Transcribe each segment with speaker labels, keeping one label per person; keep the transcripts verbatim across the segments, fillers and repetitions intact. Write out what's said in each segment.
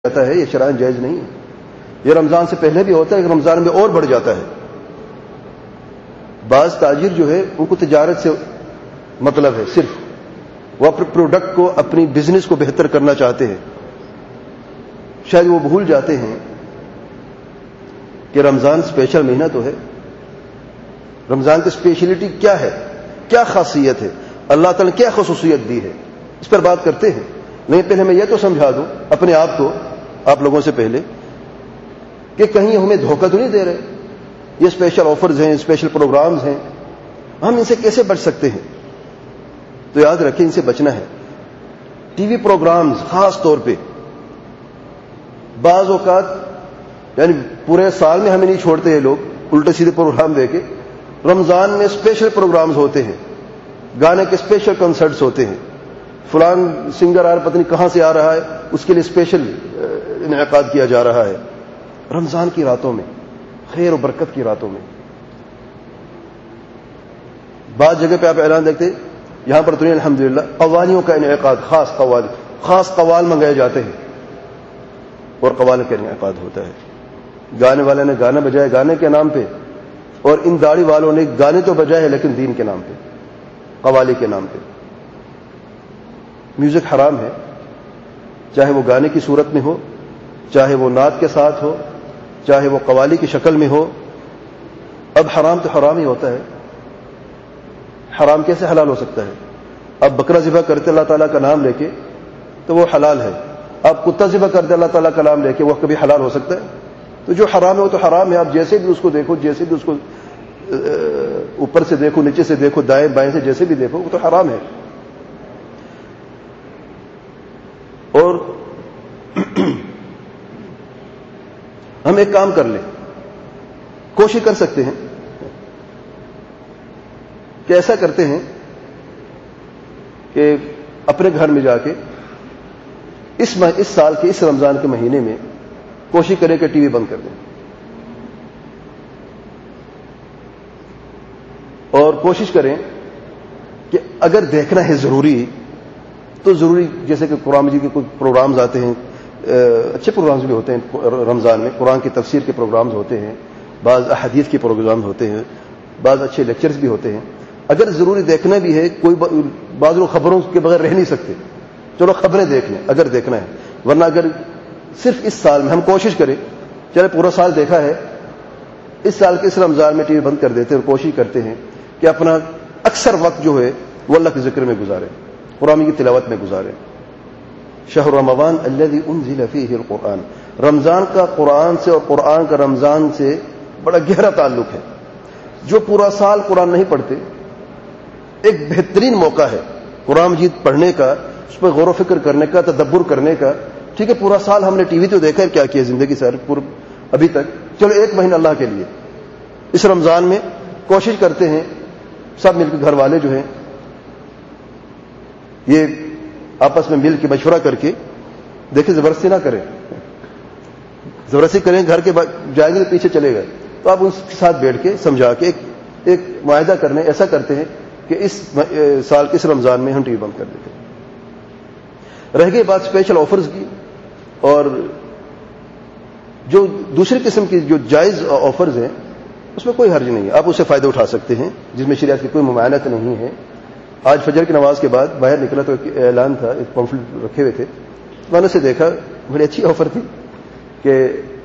Speaker 1: جاتا ہے، یہ شرائع جائز نہیں ہے. یہ رمضان سے پہلے بھی ہوتا ہے، رمضان میں اور بڑھ جاتا ہے. بعض تاجر جو ہے ان کو تجارت سے مطلب ہے، صرف وہ اپنے پروڈکٹ کو، اپنی بزنس کو بہتر کرنا چاہتے ہیں. شاید وہ بھول جاتے ہیں کہ رمضان اسپیشل مہینہ تو ہے. رمضان کی اسپیشلٹی کیا ہے، کیا خاصیت ہے، اللہ تعالیٰ نے کیا خصوصیت دی ہے، اس پر بات کرتے ہیں. نہیں، پہلے میں یہ تو سمجھا دوں اپنے آپ کو، آپ لوگوں سے پہلے، کہ کہیں ہمیں دھوکہ تو نہیں دے رہے. یہ اسپیشل آفرز ہیں، اسپیشل پروگرامز ہیں، ہم ان سے کیسے بچ سکتے ہیں؟ تو یاد رکھیں، ان سے بچنا ہے. ٹی وی پروگرامز خاص طور پہ بعض اوقات، یعنی پورے سال میں ہمیں نہیں چھوڑتے یہ لوگ الٹے سیدھے پروگرام دے کے. رمضان میں اسپیشل پروگرامز ہوتے ہیں، گانے کے اسپیشل کنسرٹس ہوتے ہیں، فلان سنگر آ پتہ نہیں کہاں سے آ رہا ہے، اس کے لیے اسپیشل انعقاد کیا جا رہا ہے. رمضان کی راتوں میں، خیر و برکت کی راتوں میں، بعض جگہ پہ آپ اعلان دیکھتے، یہاں پر تو نہیں الحمدللہ، قوالیوں کا انعقاد، خاص قوال خاص قوال منگائے جاتے ہیں اور قوال کا انعقاد ہوتا ہے. گانے والے نے گانا بجایا گانے کے نام پہ، اور ان داڑھی والوں نے گانے تو بجائے لیکن دین کے نام پہ، قوالی کے نام پہ. میوزک حرام ہے، چاہے وہ گانے کی صورت میں ہو، چاہے وہ نعت کے ساتھ ہو، چاہے وہ قوالی کی شکل میں ہو. اب حرام تو حرام ہی ہوتا ہے، حرام کیسے حلال ہو سکتا ہے؟ اب بکرا ذبح کرتے اللہ تعالیٰ کا نام لے کے تو وہ حلال ہے. آپ کتا ذبح کرتے اللہ تعالیٰ کا نام لے کے، وہ کبھی حلال ہو سکتا ہے؟ تو جو حرام ہے وہ تو حرام ہے. آپ جیسے بھی اس کو دیکھو، جیسے بھی اس کو اوپر سے دیکھو، نیچے سے دیکھو، دائیں بائیں سے جیسے بھی دیکھو، وہ تو حرام ہے. اور ہم ایک کام کر لیں، کوشش کر سکتے ہیں کہ ایسا کرتے ہیں کہ اپنے گھر میں جا کے اس اس سال کے اس رمضان کے مہینے میں کوشش کریں کہ ٹی وی بند کر دیں، اور کوشش کریں کہ اگر دیکھنا ہے ضروری تو ضروری، جیسے کہ قرآن مجید کے کوئی پروگرامز آتے ہیں، اچھے پروگرامز بھی ہوتے ہیں رمضان میں، قرآن کی تفسیر کے پروگرامز ہوتے ہیں، بعض احادیث کے پروگرامز ہوتے ہیں، بعض اچھے لیکچرز بھی ہوتے ہیں. اگر ضروری دیکھنا بھی ہے، کوئی بعض لوگ خبروں کے بغیر رہ نہیں سکتے، چلو خبریں دیکھ لیں اگر دیکھنا ہے. ورنہ اگر صرف اس سال میں ہم کوشش کریں، چلے پورا سال دیکھا ہے، اس سال کے اس رمضان میں ٹی وی بند کر دیتے ہیں اور کوشش کرتے ہیں کہ اپنا اکثر وقت جو ہے وہ اللہ کے ذکر میں گزاریں، قرآن کی تلاوت میں گزاریں. شہر رمضان الذی انزل فیہ القرآن، رمضان کا قرآن سے اور قرآن کا رمضان سے بڑا گہرا تعلق ہے. جو پورا سال قرآن نہیں پڑھتے، ایک بہترین موقع ہے قرآن مجید پڑھنے کا، اس پہ غور و فکر کرنے کا، تدبر کرنے کا. ٹھیک ہے، پورا سال ہم نے ٹی وی تو دیکھا ہے، کیا کیا زندگی سے ابھی تک، چلو ایک مہینہ اللہ کے لیے اس رمضان میں کوشش کرتے ہیں سب مل کے، گھر والے جو ہیں یہ آپس میں مل کے مشورہ کر کے دیکھیں، زبردستی نہ کریں. زبردستی کریں گھر کے جائیں گے تو پیچھے چلے گئے، تو آپ ان کے ساتھ بیٹھ کے سمجھا کے ایک ایک معاہدہ کرنے، ایسا کرتے ہیں کہ اس سال کے اس رمضان میں ہم ٹی وی بند کر دیتے ہیں. رہ گئی بات اسپیشل آفرز کی، اور جو دوسری قسم کی جو جائز آفرز ہیں اس میں کوئی حرج نہیں ہے، آپ اس سے فائدہ اٹھا سکتے ہیں، جس میں شریعت کی کوئی ممانعت نہیں ہے. آج فجر کی نماز کے بعد باہر نکلا تو ایک اعلان تھا، ایک پمفلٹ رکھے ہوئے تھے، میں نے اسے دیکھا، بڑی اچھی آفر تھی کہ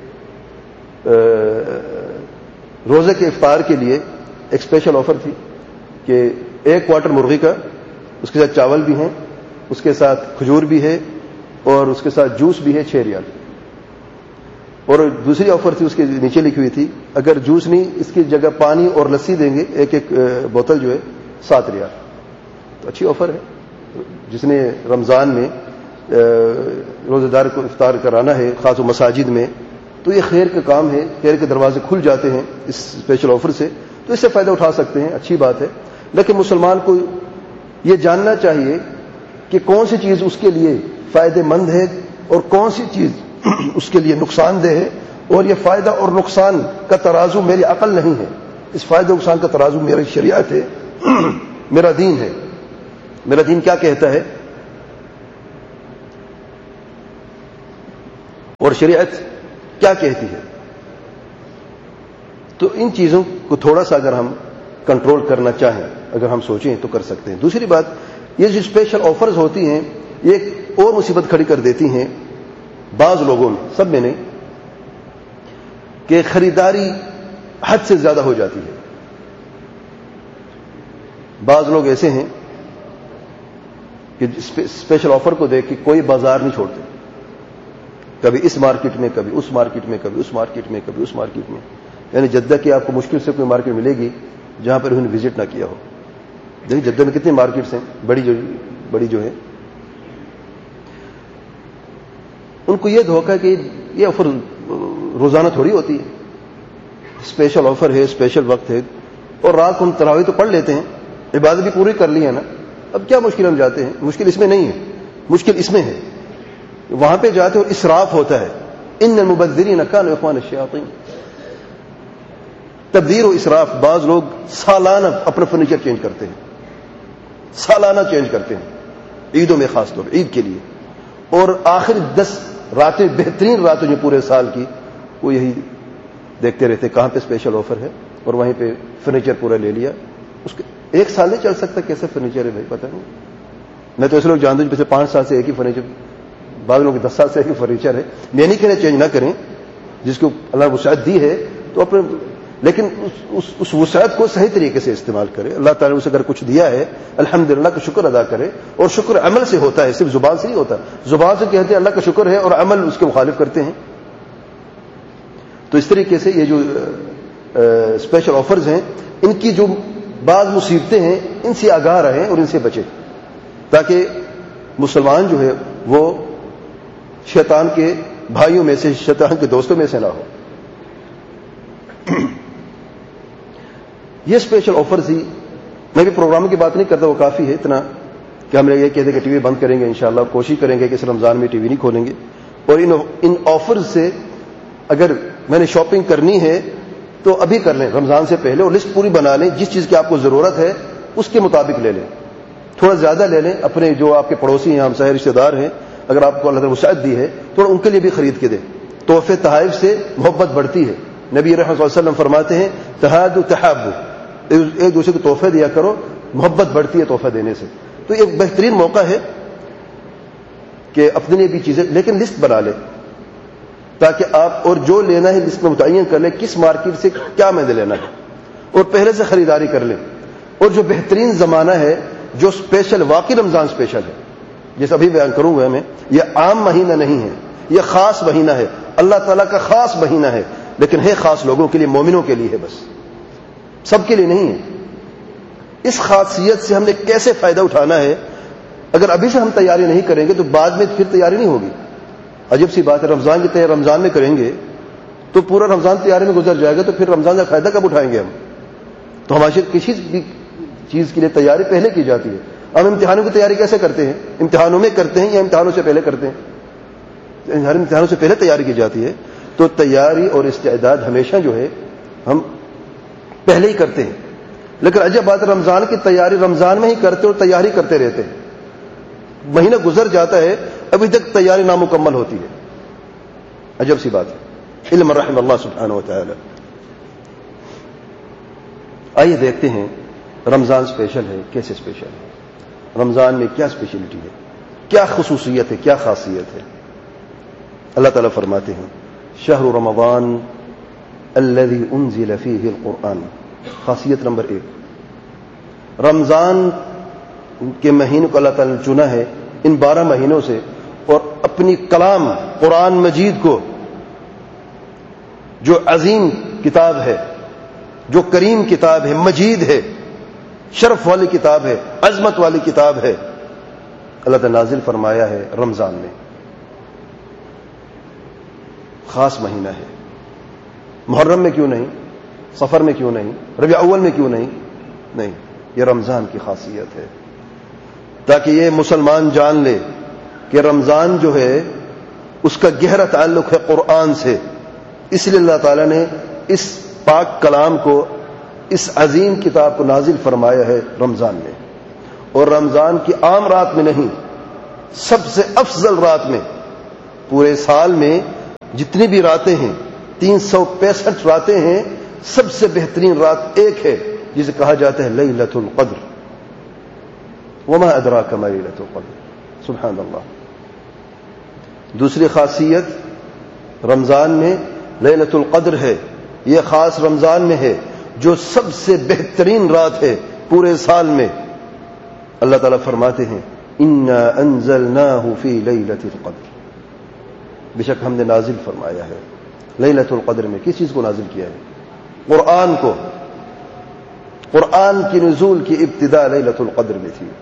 Speaker 1: روزے کے افطار کے لیے ایک اسپیشل آفر تھی کہ ایک کوارٹر مرغی کا، اس کے ساتھ چاول بھی ہیں، اس کے ساتھ کھجور بھی ہے، اور اس کے ساتھ جوس بھی ہے، چھ ریال. اور دوسری آفر تھی، اس کے نیچے لکھی ہوئی تھی اگر جوس نہیں، اس کی جگہ پانی اور لسی دیں گے، ایک ایک بوتل جو ہے سات ریال. تو اچھی آفر ہے. جس نے رمضان میں روزہ دار کو افطار کرانا ہے، خاص و مساجد میں، تو یہ خیر کا کام ہے، خیر کے دروازے کھل جاتے ہیں اس اسپیشل آفر سے، تو اس سے فائدہ اٹھا سکتے ہیں، اچھی بات ہے. لیکن مسلمان کو یہ جاننا چاہیے کہ کون سی چیز اس کے لیے فائدہ مند ہے اور کون سی چیز اس کے لیے نقصان دہ ہے. اور یہ فائدہ اور نقصان کا ترازو میری عقل نہیں ہے، اس فائدہ نقصان کا ترازو میری شریعت ہے، میرا دین ہے. میرا دین کیا کہتا ہے؟ اور شریعت کیا کہتی ہے. تو ان چیزوں کو تھوڑا سا اگر ہم کنٹرول کرنا چاہیں، اگر ہم سوچیں تو کر سکتے ہیں. دوسری بات، یہ جو اسپیشل آفرز ہوتی ہیں یہ ایک اور مصیبت کھڑی کر دیتی ہیں بعض لوگوں میں، سب میں نہیں، کہ خریداری حد سے زیادہ ہو جاتی ہے. بعض لوگ ایسے ہیں کہ اسپیشل آفر کو دیکھ کے کوئی بازار نہیں چھوڑتے، کبھی اس مارکیٹ میں، کبھی اس مارکیٹ میں، کبھی اس مارکیٹ میں، کبھی اس مارکیٹ میں. یعنی جدہ کی آپ کو مشکل سے کوئی مارکیٹ ملے گی جہاں پر انہوں نے وزٹ نہ کیا ہو. دیکھیں جدہ میں کتنی مارکیٹس ہیں بڑی جو بڑی جو ہے. ان کو یہ دھوکہ ہے کہ یہ آفر روزانہ تھوڑی ہوتی ہے، اسپیشل آفر ہے، اسپیشل وقت ہے، اور رات کو ہم تراویح تو پڑھ لیتے ہیں، عبادت بھی پوری کر لی ہے نا، اب کیا مشکل ہم جاتے ہیں. مشکل اس میں نہیں ہے، مشکل اس میں ہے وہاں پہ جاتے اور اسراف ہوتا ہے. ان المبذرین کانوا اخوان الشیاطین. تبذیر و اسراف. بعض لوگ سالانہ اپنا فرنیچر چینج کرتے ہیں، سالانہ چینج کرتے ہیں، عیدوں میں خاص طور عید کے لیے، اور آخر دس راتیں بہترین راتیں جو پورے سال کی وہ یہی دیکھتے رہتے کہاں پہ اسپیشل آفر ہے، اور وہیں پہ فرنیچر پورا لے لیا. اس کے ایک سال نہیں چل سکتا، کیسے فرنیچر ہے بھائی پتہ نہیں. میں تو ایسے لوگ جانتا ہوں پچھلے پانچ سال سے ایک ہی فرنیچر، بعض لوگ دس سال سے ایک ہی فرنیچر ہے. میں نہیں کہہ رہا چینج نہ کریں، جس کو اللہ نے وسعت دی ہے تو اپنے، لیکن اس, اس وسعت کو صحیح طریقے سے استعمال کرے. اللہ تعالیٰ نے اسے اگر کچھ دیا ہے الحمدللہ کا شکر ادا کرے، اور شکر عمل سے ہوتا ہے، صرف زبان سے نہیں ہوتا. زبان سے کہتے ہیں اللہ کا شکر ہے اور عمل اس کے مخالف کرتے ہیں. تو اس طریقے سے یہ جو اسپیشل آفرز ہیں، ان کی جو بعض مصیبتیں ہیں ان سے آگاہ رہیں اور ان سے بچیں، تاکہ مسلمان جو ہے وہ شیطان کے بھائیوں میں سے، شیطان کے دوستوں میں سے نہ ہو. یہ اسپیشل آفرز ہی، میں بھی پروگرام کی بات نہیں کرتا، وہ کافی ہے اتنا کہ ہم یہ کہتے ہیں کہ ٹی وی بند کریں گے انشاءاللہ، کوشش کریں گے کہ اس رمضان میں ٹی وی نہیں کھولیں گے. اور ان ان آفرز سے اگر میں نے شاپنگ کرنی ہے تو ابھی کر لیں رمضان سے پہلے، اور لسٹ پوری بنا لیں، جس چیز کی آپ کو ضرورت ہے اس کے مطابق لے لیں. تھوڑا زیادہ لے لیں، اپنے جو آپ کے پڑوسی ہیں، ہمسائے رشتے دار ہیں، اگر آپ کو اللہ تعالیٰ وسعت دی ہے تو ان کے لیے بھی خرید کے دیں. تحفے تحائف سے محبت بڑھتی ہے. نبی رحمۃ اللہ علیہ وسلم فرماتے ہیں تہادوا تحابوا، ایک دوسرے کو تحفے دیا کرو، محبت بڑھتی ہے تحفہ دینے سے. تو ایک بہترین موقع ہے کہ اپنے لیے بھی چیزیں، لیکن لسٹ بنا لیں تاکہ آپ، اور جو لینا ہے لسٹ میں متعین کر لیں کس مارکیٹ سے کیا میں نے لینا ہے، اور پہلے سے خریداری کر لیں. اور جو بہترین زمانہ ہے، جو اسپیشل، واقعی رمضان اسپیشل ہے، جیسے ابھی بیان کروں گا میں، یہ عام مہینہ نہیں ہے، یہ خاص مہینہ ہے، اللہ تعالیٰ کا خاص مہینہ ہے، لیکن ہے خاص لوگوں کے لیے، مومنوں کے لیے ہے، بس سب کے لیے نہیں ہے. اس خاصیت سے ہم نے کیسے فائدہ اٹھانا ہے؟ اگر ابھی سے ہم تیاری نہیں کریں گے تو بعد میں پھر تیاری نہیں ہوگی. عجب سی بات ہے، رمضان کی تیاری رمضان میں کریں گے تو پورا رمضان تیاری میں گزر جائے گا، تو پھر رمضان کا فائدہ کب اٹھائیں گے ہم؟ تو ہمارے کسی بھی چیز کے لیے تیاری پہلے کی جاتی ہے. ہم امتحانوں کی تیاری کیسے کرتے ہیں؟ امتحانوں میں کرتے ہیں یا امتحانوں سے پہلے کرتے ہیں؟ ہر امتحانوں سے پہلے تیاری کی جاتی ہے. تو تیاری اور استعداد ہمیشہ جو ہے ہم پہلے ہی کرتے ہیں. لیکن عجب بات ہے، رمضان کی تیاری رمضان میں ہی کرتے اور تیاری کرتے رہتے ہیں. مہینہ گزر جاتا ہے ابھی تک تیاری نامکمل ہوتی ہے. عجب سی بات ہے، علم رحم اللہ سبحانہ و تعالی. آئیے دیکھتے ہیں رمضان اسپیشل ہے، کیسے اسپیشل ہے، رمضان میں کیا اسپیشلٹی ہے، کیا خصوصیت ہے، کیا خاصیت ہے. اللہ تعالیٰ فرماتے ہیں شہر رمضان الذی انزل فیہ القرآن. خاصیت نمبر ایک، رمضان کے مہینے کو اللہ تعالیٰ نے چنا ہے ان بارہ مہینوں سے، اور اپنی کلام قرآن مجید کو، جو عظیم کتاب ہے، جو کریم کتاب ہے، مجید ہے، شرف والی کتاب ہے، عظمت والی کتاب ہے، اللہ تعالیٰ نازل فرمایا ہے رمضان میں. خاص مہینہ ہے. محرم میں کیوں نہیں، سفر میں کیوں نہیں، ربیع اول میں کیوں نہیں؟ نہیں، یہ رمضان کی خاصیت ہے، تاکہ یہ مسلمان جان لے کہ رمضان جو ہے اس کا گہرا تعلق ہے قرآن سے. اس لیے اللہ تعالیٰ نے اس پاک کلام کو، اس عظیم کتاب کو نازل فرمایا ہے رمضان میں. اور رمضان کی عام رات میں نہیں، سب سے افضل رات میں، پورے سال میں جتنی بھی راتیں ہیں تین سو پینسٹھ راتیں ہیں، سب سے بہترین رات ایک ہے جسے کہا جاتا ہے لیلۃ القدر. وما ادراک ما لیلۃ القدر. سبحان اللہ. دوسری خاصیت رمضان میں لیلۃ القدر ہے. یہ خاص رمضان میں ہے جو سب سے بہترین رات ہے پورے سال میں. اللہ تعالیٰ فرماتے ہیں انا انزلناہ فی لیلۃ القدر. بے شک ہم نے نازل فرمایا ہے لیلۃ القدر میں. کس چیز کو نازل کیا ہے؟ قرآن کو. قرآن کی نزول کی ابتدا لیلۃ القدر میں تھی.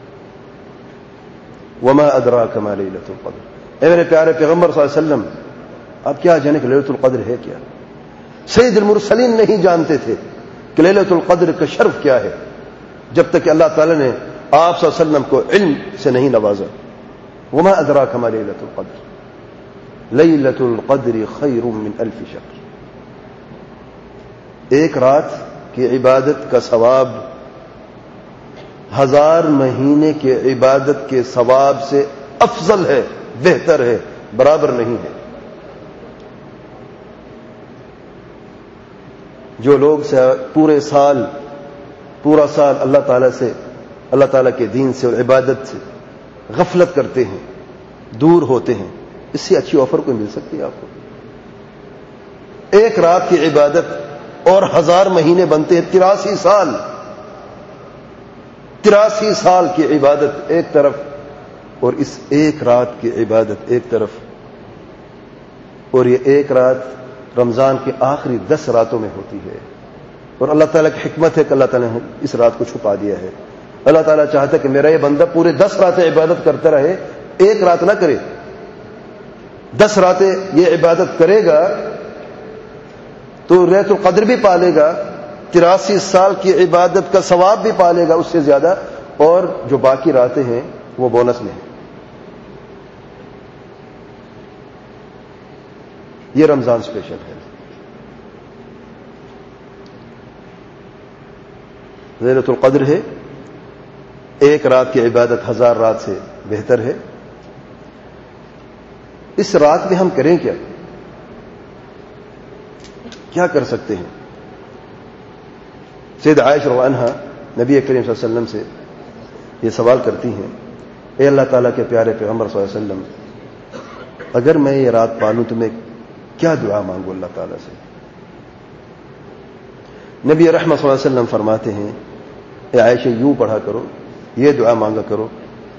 Speaker 1: وما ادراک ما لیلۃ القدر. اے میرے پیارے پیغمبر صلی اللہ علیہ وسلم، آپ کیا جانے کہ لیلۃ القدر ہے کیا؟ سید المرسلین نہیں جانتے تھے کہ لیلۃ القدر کا شرف کیا ہے جب تک کہ اللہ تعالی نے آپ صلی اللہ علیہ وسلم کو علم سے نہیں نوازا. وما ادراک ما لیلۃ القدر. لیلۃ القدر خیر من الف شہر. ایک رات کی عبادت کا ثواب ہزار مہینے کے عبادت کے ثواب سے افضل ہے، بہتر ہے، برابر نہیں ہے. جو لوگ پورے سال پورا سال اللہ تعالیٰ سے، اللہ تعالیٰ کے دین سے اور عبادت سے غفلت کرتے ہیں، دور ہوتے ہیں، اس سے اچھی آفر کوئی مل سکتی ہے آپ کو؟ ایک رات کی عبادت اور ہزار مہینے بنتے ہیں. تراسی سال تراسی سال کی عبادت ایک طرف اور اس ایک رات کی عبادت ایک طرف. اور یہ ایک رات رمضان کے آخری دس راتوں میں ہوتی ہے. اور اللہ تعالیٰ کی حکمت ہے کہ اللہ تعالیٰ نے اس رات کو چھپا دیا ہے. اللہ تعالیٰ چاہتا ہے کہ میرا یہ بندہ پورے دس راتیں عبادت کرتا رہے، ایک رات نہ کرے. دس راتیں یہ عبادت کرے گا تو لیلۃ القدر بھی پالے گا، تراسی سال کی عبادت کا ثواب بھی پالے گا اس سے زیادہ، اور جو باقی راتیں ہیں وہ بونس میں ہیں. یہ رمضان اسپیشل ہے. لیلۃ القدر ہے، ایک رات کی عبادت ہزار رات سے بہتر ہے. اس رات میں ہم کریں کیا؟ کیا کر سکتے ہیں؟ سید عائشہ رضی اللہ عنہا نبی کریم صلی اللہ علیہ وسلم سے یہ سوال کرتی ہیں، اے اللہ تعالیٰ کے پیارے پیغمبر صلی اللہ علیہ وسلم، اگر میں یہ رات پالوں تو میں کیا دعا مانگوں اللہ تعالیٰ سے؟ نبی رحمت صلی اللہ علیہ وسلم فرماتے ہیں، اے عائشہ یوں پڑھا کرو، یہ دعا مانگا کرو،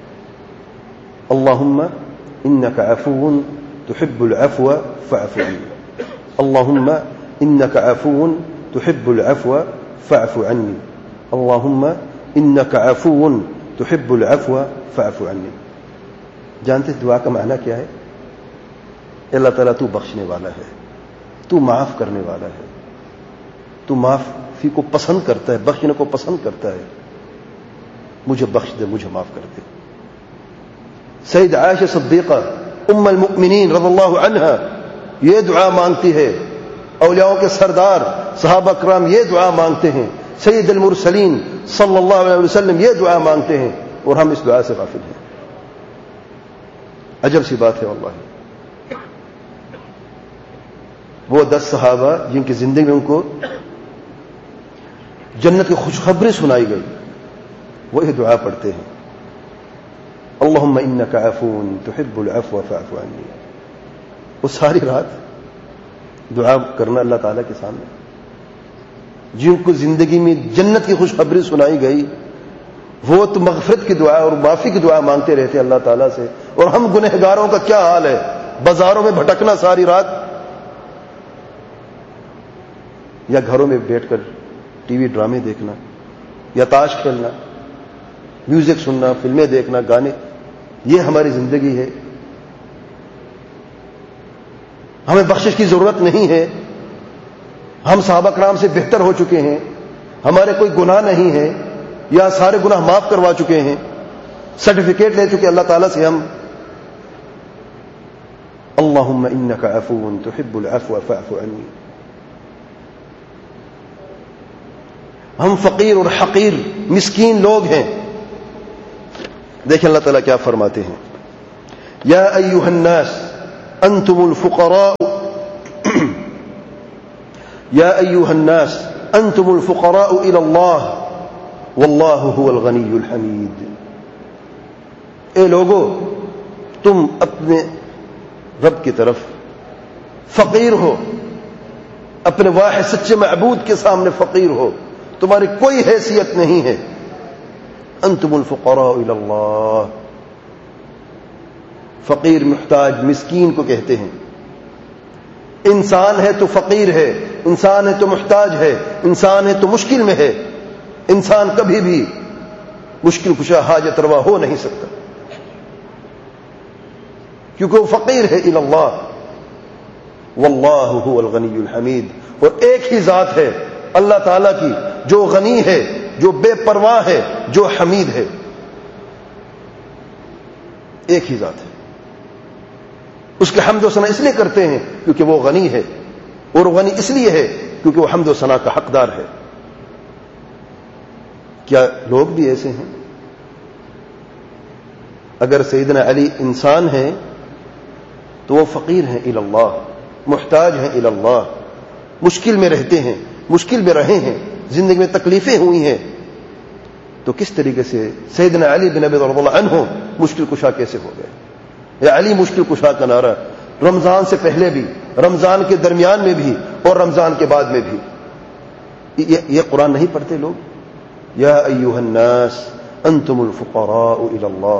Speaker 1: اللہم انک عفو تحب العفو فاعف عنی. اللہم انک عفو تحب العفو فاعف عنی. اللہم انک عفو تحب العفو فاعف عنی. جانتے دعا کا معنی کیا ہے؟ اللہ تعالیٰ تو بخشنے والا ہے، تو معاف کرنے والا ہے، تو معافی کو پسند کرتا ہے، بخشنے کو پسند کرتا ہے، مجھے بخش دے، مجھے معاف کر دے. سید عائشہ صدیقہ ام المؤمنین رضی اللہ عنہا یہ دعا مانگتی ہے. اولیاءوں کے سردار صحابہ کرام یہ دعا مانگتے ہیں. سید المرسلین صلی اللہ علیہ وسلم یہ دعا مانگتے ہیں، اور ہم اس دعا سے غافل ہیں. عجب سی بات ہے واللہ. وہ دس صحابہ جن کی زندگی میں ان کو جنت کی خوشخبری سنائی گئی، وہ یہ دعا پڑھتے ہیں، اللہم انک عفو تحب العفو فاعف عنی. وہ ساری رات دعا کرنا اللہ تعالیٰ کے سامنے. جن کو زندگی میں جنت کی خوشخبری سنائی گئی وہ تو مغفرت کی دعا اور معافی کی دعا مانگتے رہتے اللہ تعالیٰ سے. اور ہم گنہگاروں کا کیا حال ہے؟ بازاروں میں بھٹکنا ساری رات، یا گھروں میں بیٹھ کر ٹی وی ڈرامے دیکھنا، یا تاش کھیلنا، میوزک سننا، فلمیں دیکھنا، گانے. یہ ہماری زندگی ہے. ہمیں بخشش کی ضرورت نہیں ہے. ہم صحابہ کرام سے بہتر ہو چکے ہیں، ہمارے کوئی گناہ نہیں ہے، یا سارے گناہ معاف کروا چکے ہیں، سرٹیفکیٹ لے چکے اللہ تعالیٰ سے ہم. اللہم انک عفو تحب العفو فاعف عنی. ہم فقیر اور حقیر مسکین لوگ ہیں. دیکھیں اللہ تعالیٰ کیا فرماتے ہیں، یا ایھا الناس انتم الفقراء یا ایھا الناس انتم الفقراء الی اللہ واللہ هو الغنی الحمید. اے لوگو تم اپنے رب کی طرف فقیر ہو، اپنے واحد سچے معبود کے سامنے فقیر ہو، تمہاری کوئی حیثیت نہیں ہے. انتم الفقراء الی اللہ. فقیر محتاج مسکین کو کہتے ہیں. انسان ہے تو فقیر ہے، انسان ہے تو محتاج ہے، انسان ہے تو مشکل میں ہے. انسان کبھی بھی مشکل کشا حاجت روا ہو نہیں سکتا، کیونکہ وہ فقیر ہے الی اللہ. واللہ هو الغنی الحمید. اور ایک ہی ذات ہے اللہ تعالیٰ کی جو غنی ہے، جو بے پرواہ ہے، جو حمید ہے. ایک ہی ذات ہے. اس کے حمد و ثنا اس لیے کرتے ہیں کیونکہ وہ غنی ہے، اور غنی اس لیے ہے کیونکہ وہ حمد و ثنا کا حقدار ہے. کیا لوگ بھی ایسے ہیں؟ اگر سیدنا علی انسان ہیں تو وہ فقیر ہیں الی اللہ، محتاج ہیں الی اللہ، مشکل میں رہتے ہیں، مشکل میں رہے ہیں، زندگی میں تکلیفیں ہوئی ہیں. تو کس طریقے سے سیدنا علی بن ابی طالب رضی اللہ عنہ مشکل کشا کیسے ہو گئے؟ یا علی مشکل کشا کا نعرہ رمضان سے پہلے بھی، رمضان کے درمیان میں بھی، اور رمضان کے بعد میں بھی. یہ قرآن نہیں پڑھتے لوگ؟ یا ایھا الناس انتم الفقراء الی اللہ.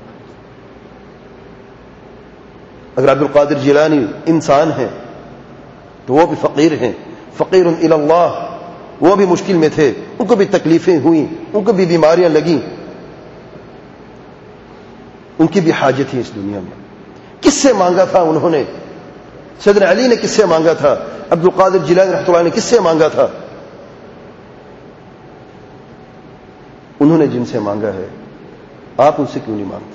Speaker 1: اگر عبد القادر جیلانی انسان ہیں تو وہ بھی فقیر ہیں، فقیر الی اللہ. وہ بھی مشکل میں تھے، ان کو بھی تکلیفیں ہوئیں، ان کو بھی بیماریاں لگیں، ان کی بھی حاجت ہے اس دنیا میں. کس سے مانگا تھا انہوں نے؟ سیدنا علی نے کس سے مانگا تھا؟ عبد القادر جیلانی رحمۃ اللہ نے کس سے مانگا تھا؟ انہوں نے جن سے مانگا ہے، آپ ان سے کیوں نہیں مانگتے؟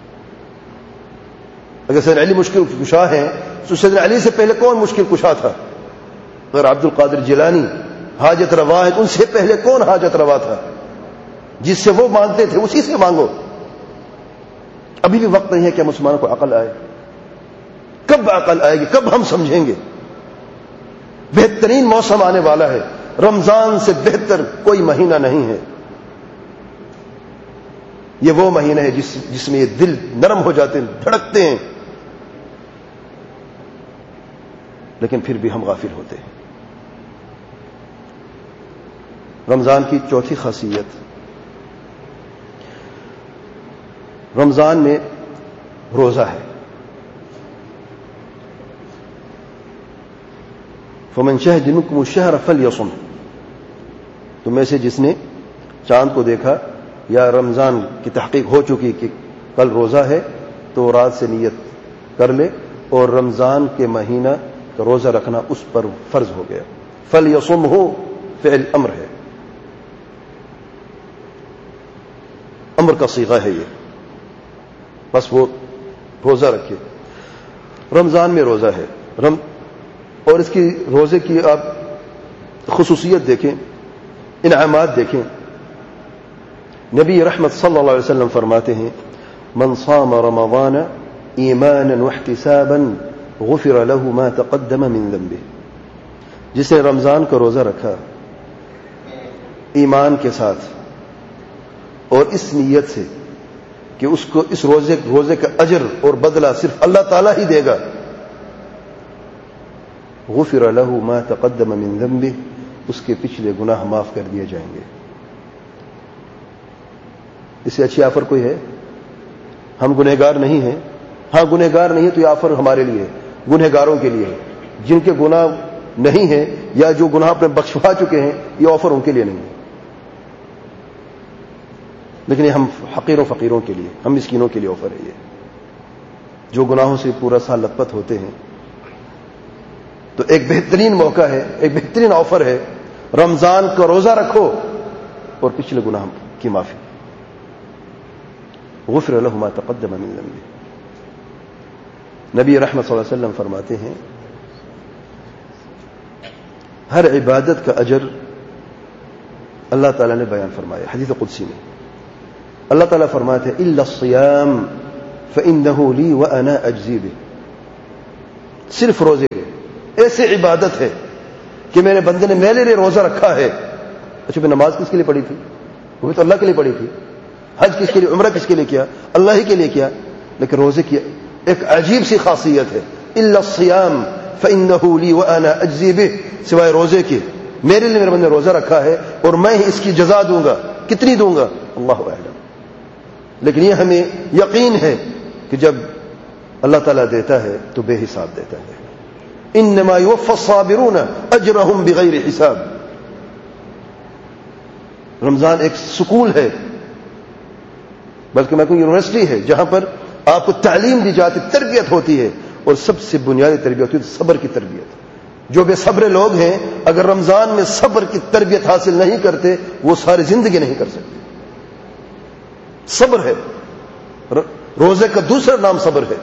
Speaker 1: اگر سیدنا علی مشکل کشا ہیں تو سیدنا علی سے پہلے کون مشکل کشا تھا؟ اگر عبد القادر جیلانی حاجت روا ہے تو ان سے پہلے کون حاجت روا تھا؟ جس سے وہ مانگتے تھے اسی سے مانگو. ابھی بھی وقت نہیں ہے کہ مسلمانوں کو عقل آئے. کب عقل آئے گی؟ کب ہم سمجھیں گے؟ بہترین موسم آنے والا ہے، رمضان سے بہتر کوئی مہینہ نہیں ہے. یہ وہ مہینہ ہے جس جس میں یہ دل نرم ہو جاتے ہیں، دھڑکتے ہیں، لیکن پھر بھی ہم غافل ہوتے ہیں. رمضان کی چوتھی خاصیت، رمضان میں روزہ ہے. فمن شہد منکم الشہر فلیصم. تم میں سے جس نے چاند کو دیکھا یا رمضان کی تحقیق ہو چکی کہ کل روزہ ہے تو رات سے نیت کر لے، اور رمضان کے مہینہ کا روزہ رکھنا اس پر فرض ہو گیا. فلیصم ہو فعل امر ہے، امر کا صیغہ ہے یہ، بس وہ روزہ رکھے. رمضان میں روزہ ہے، رم اور اس کی روزے کی آپ خصوصیت دیکھیں، انعامات دیکھیں. نبی رحمت صلی اللہ علیہ وسلم فرماتے ہیں من صام رمضان ایمانا واحتسابا غفر له ما تقدم من ذنبه. جس نے رمضان کا روزہ رکھا ایمان کے ساتھ اور اس نیت سے کہ اس کو اس روزے روزے کا اجر اور بدلہ صرف اللہ تعالیٰ ہی دے گا، غفر له ما تقدم من ذنبه، اس کے پچھلے گناہ معاف کر دیے جائیں گے. اس سے اچھی آفر کوئی ہے؟ ہم گنہگار نہیں ہیں. ہاں گنہگار نہیں ہے تو یہ آفر ہمارے لیے، گنہگاروں کے لیے، جن کے گناہ نہیں ہیں یا جو گناہ اپنے بخشوا چکے ہیں، یہ آفر ان کے لیے نہیں ہے. لیکن یہ ہم حقیروں فقیروں کے لیے، ہم مسکینوں کے لیے آفر ہے یہ، جو گناہوں سے پورا سال لت پت ہوتے ہیں. تو ایک بہترین موقع ہے، ایک بہترین آفر ہے، رمضان کا روزہ رکھو اور پچھلے گناہ کی معافی. غفر له ما تقدم من ذنبه. نبی رحمت صلی اللہ علیہ وسلم فرماتے ہیں ہر عبادت کا اجر اللہ تعالیٰ نے بیان فرمایا حدیث قدسی میں. اللہ تعالیٰ فرماتے ہیں الا الصیام فانه لی وانا اجزی به. صرف روزے کے ایسے عبادت ہے کہ میرے بندے نے میرے لیے روزہ رکھا ہے. اچھا میں نماز کس کے لیے پڑھی تھی؟ وہ بھی تو اللہ کے لیے پڑھی تھی. حج کس کے لیے، عمرہ کس کے لیے کیا؟ اللہ ہی کے لیے کیا. لیکن روزے کی ایک عجیب سی خاصیت ہے، الا الصیام فانه لی وانا اجزی بہ، سوائے روزے کے میرے لیے میرے بندے نے روزہ رکھا ہے اور میں ہی اس کی جزا دوں گا. کتنی دوں گا اللہ اعلم. لیکن یہ ہمیں یقین ہے کہ جب اللہ تعالیٰ دیتا ہے تو بے حساب دیتا ہے. انما یوفی الصابرون اجرهم بغیر حساب. رمضان ایک سکول ہے، بلکہ میں کوئی یونیورسٹی ہے جہاں پر آپ کو تعلیم دی جاتی، تربیت ہوتی ہے، اور سب سے بنیادی تربیت ہوتی ہے صبر کی تربیت. جو بے صبر لوگ ہیں اگر رمضان میں صبر کی تربیت حاصل نہیں کرتے وہ ساری زندگی نہیں کر سکتے. صبر ہے، روزے کا دوسرا نام صبر ہے.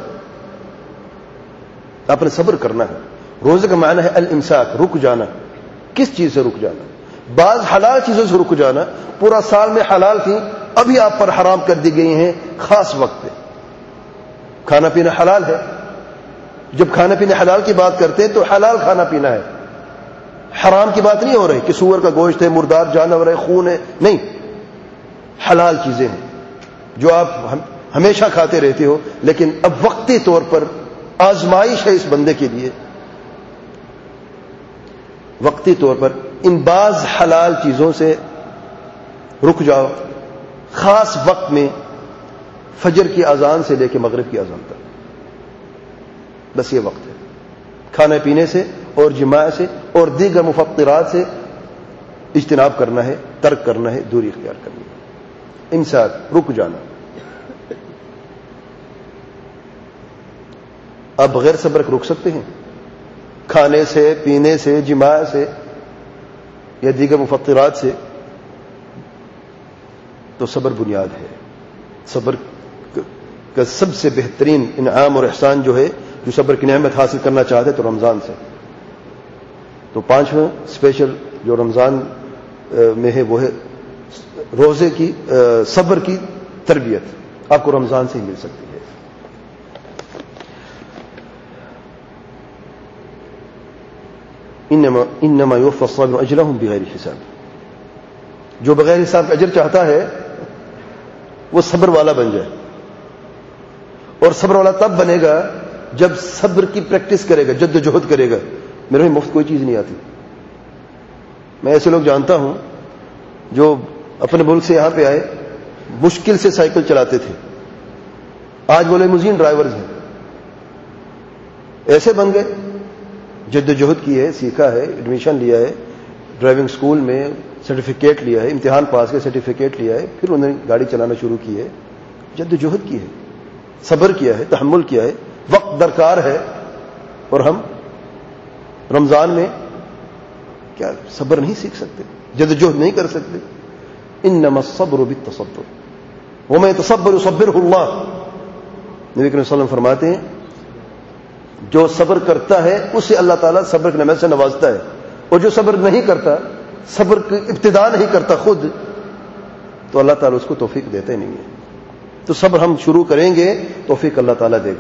Speaker 1: آپ نے صبر کرنا ہے. روزے کا معنی ہے الامساک، رک جانا. کس چیز سے رک جانا؟ بعض حلال چیزوں سے رک جانا. پورا سال میں حلال تھی، ابھی آپ پر حرام کر دی گئی ہیں خاص وقت پہ. کھانا پینا حلال ہے، جب کھانا پینے حلال کی بات کرتے ہیں تو حلال کھانا پینا ہے، حرام کی بات نہیں ہو رہی کہ سور کا گوشت ہے، مردار جانور ہے، خون ہے. نہیں، حلال چیزیں ہیں جو آپ ہمیشہ کھاتے رہتے ہو، لیکن اب وقتی طور پر آزمائش ہے اس بندے کے لیے. وقتی طور پر ان بعض حلال چیزوں سے رک جاؤ خاص وقت میں، فجر کی اذان سے لے کے مغرب کی اذان تک، بس یہ وقت ہے. کھانے پینے سے اور جماع سے اور دیگر مفطرات سے اجتناب کرنا ہے، ترک کرنا ہے، دوری اختیار کرنی ہے. امساک، رک جانا. آپ بغیر صبر رک سکتے ہیں؟ کھانے سے، پینے سے، جماع سے یا دیگر مفطرات سے؟ تو صبر بنیاد ہے. صبر کا سب سے بہترین انعام اور احسان جو ہے، جو صبر کی نعمت حاصل کرنا چاہتے تو رمضان سے. تو پانچواں اسپیشل جو رمضان میں ہے وہ ہے روزے کی، صبر کی تربیت. آپ کو رمضان سے ہی مل سکتی ہے. انما انما یوفی الصابرون اجرهم بغیر حساب. جو بغیر حساب اجر چاہتا ہے وہ صبر والا بن جائے. اور صبر والا تب بنے گا جب صبر کی پریکٹس کرے گا، جد و جہد کرے گا. میرے میں مفت کوئی چیز نہیں آتی. میں ایسے لوگ جانتا ہوں جو اپنے ملک سے یہاں پہ آئے، مشکل سے سائیکل چلاتے تھے، آج وہ لیموزین ڈرائیورز ہیں. ایسے بن گئے، جد و جہد کی ہے، سیکھا ہے، ایڈمیشن لیا ہے ڈرائیونگ سکول میں، سرٹیفکیٹ لیا ہے، امتحان پاس کے سرٹیفکیٹ لیا ہے، پھر انہوں نے گاڑی چلانا شروع کی ہے. جد و جہد کی ہے، صبر کیا ہے، تحمل کیا ہے، وقت درکار ہے. اور ہم رمضان میں کیا صبر نہیں سیکھ سکتے، جد و جہد نہیں کر سکتے؟ انما الصبر بالتصبر ومن يتصبر يصبره اللہ. نبی کریم صلی اللہ علیہ وسلم فرماتے ہیں جو صبر کرتا ہے اسے اللہ تعالیٰ صبر کی نعمت سے نوازتا ہے، اور جو صبر نہیں کرتا، صبر کی ابتدا نہیں کرتا خود، تو اللہ تعالیٰ اس کو توفیق دیتا ہی نہیں ہے. تو صبر ہم شروع کریں گے، توفیق اللہ تعالیٰ دے گا.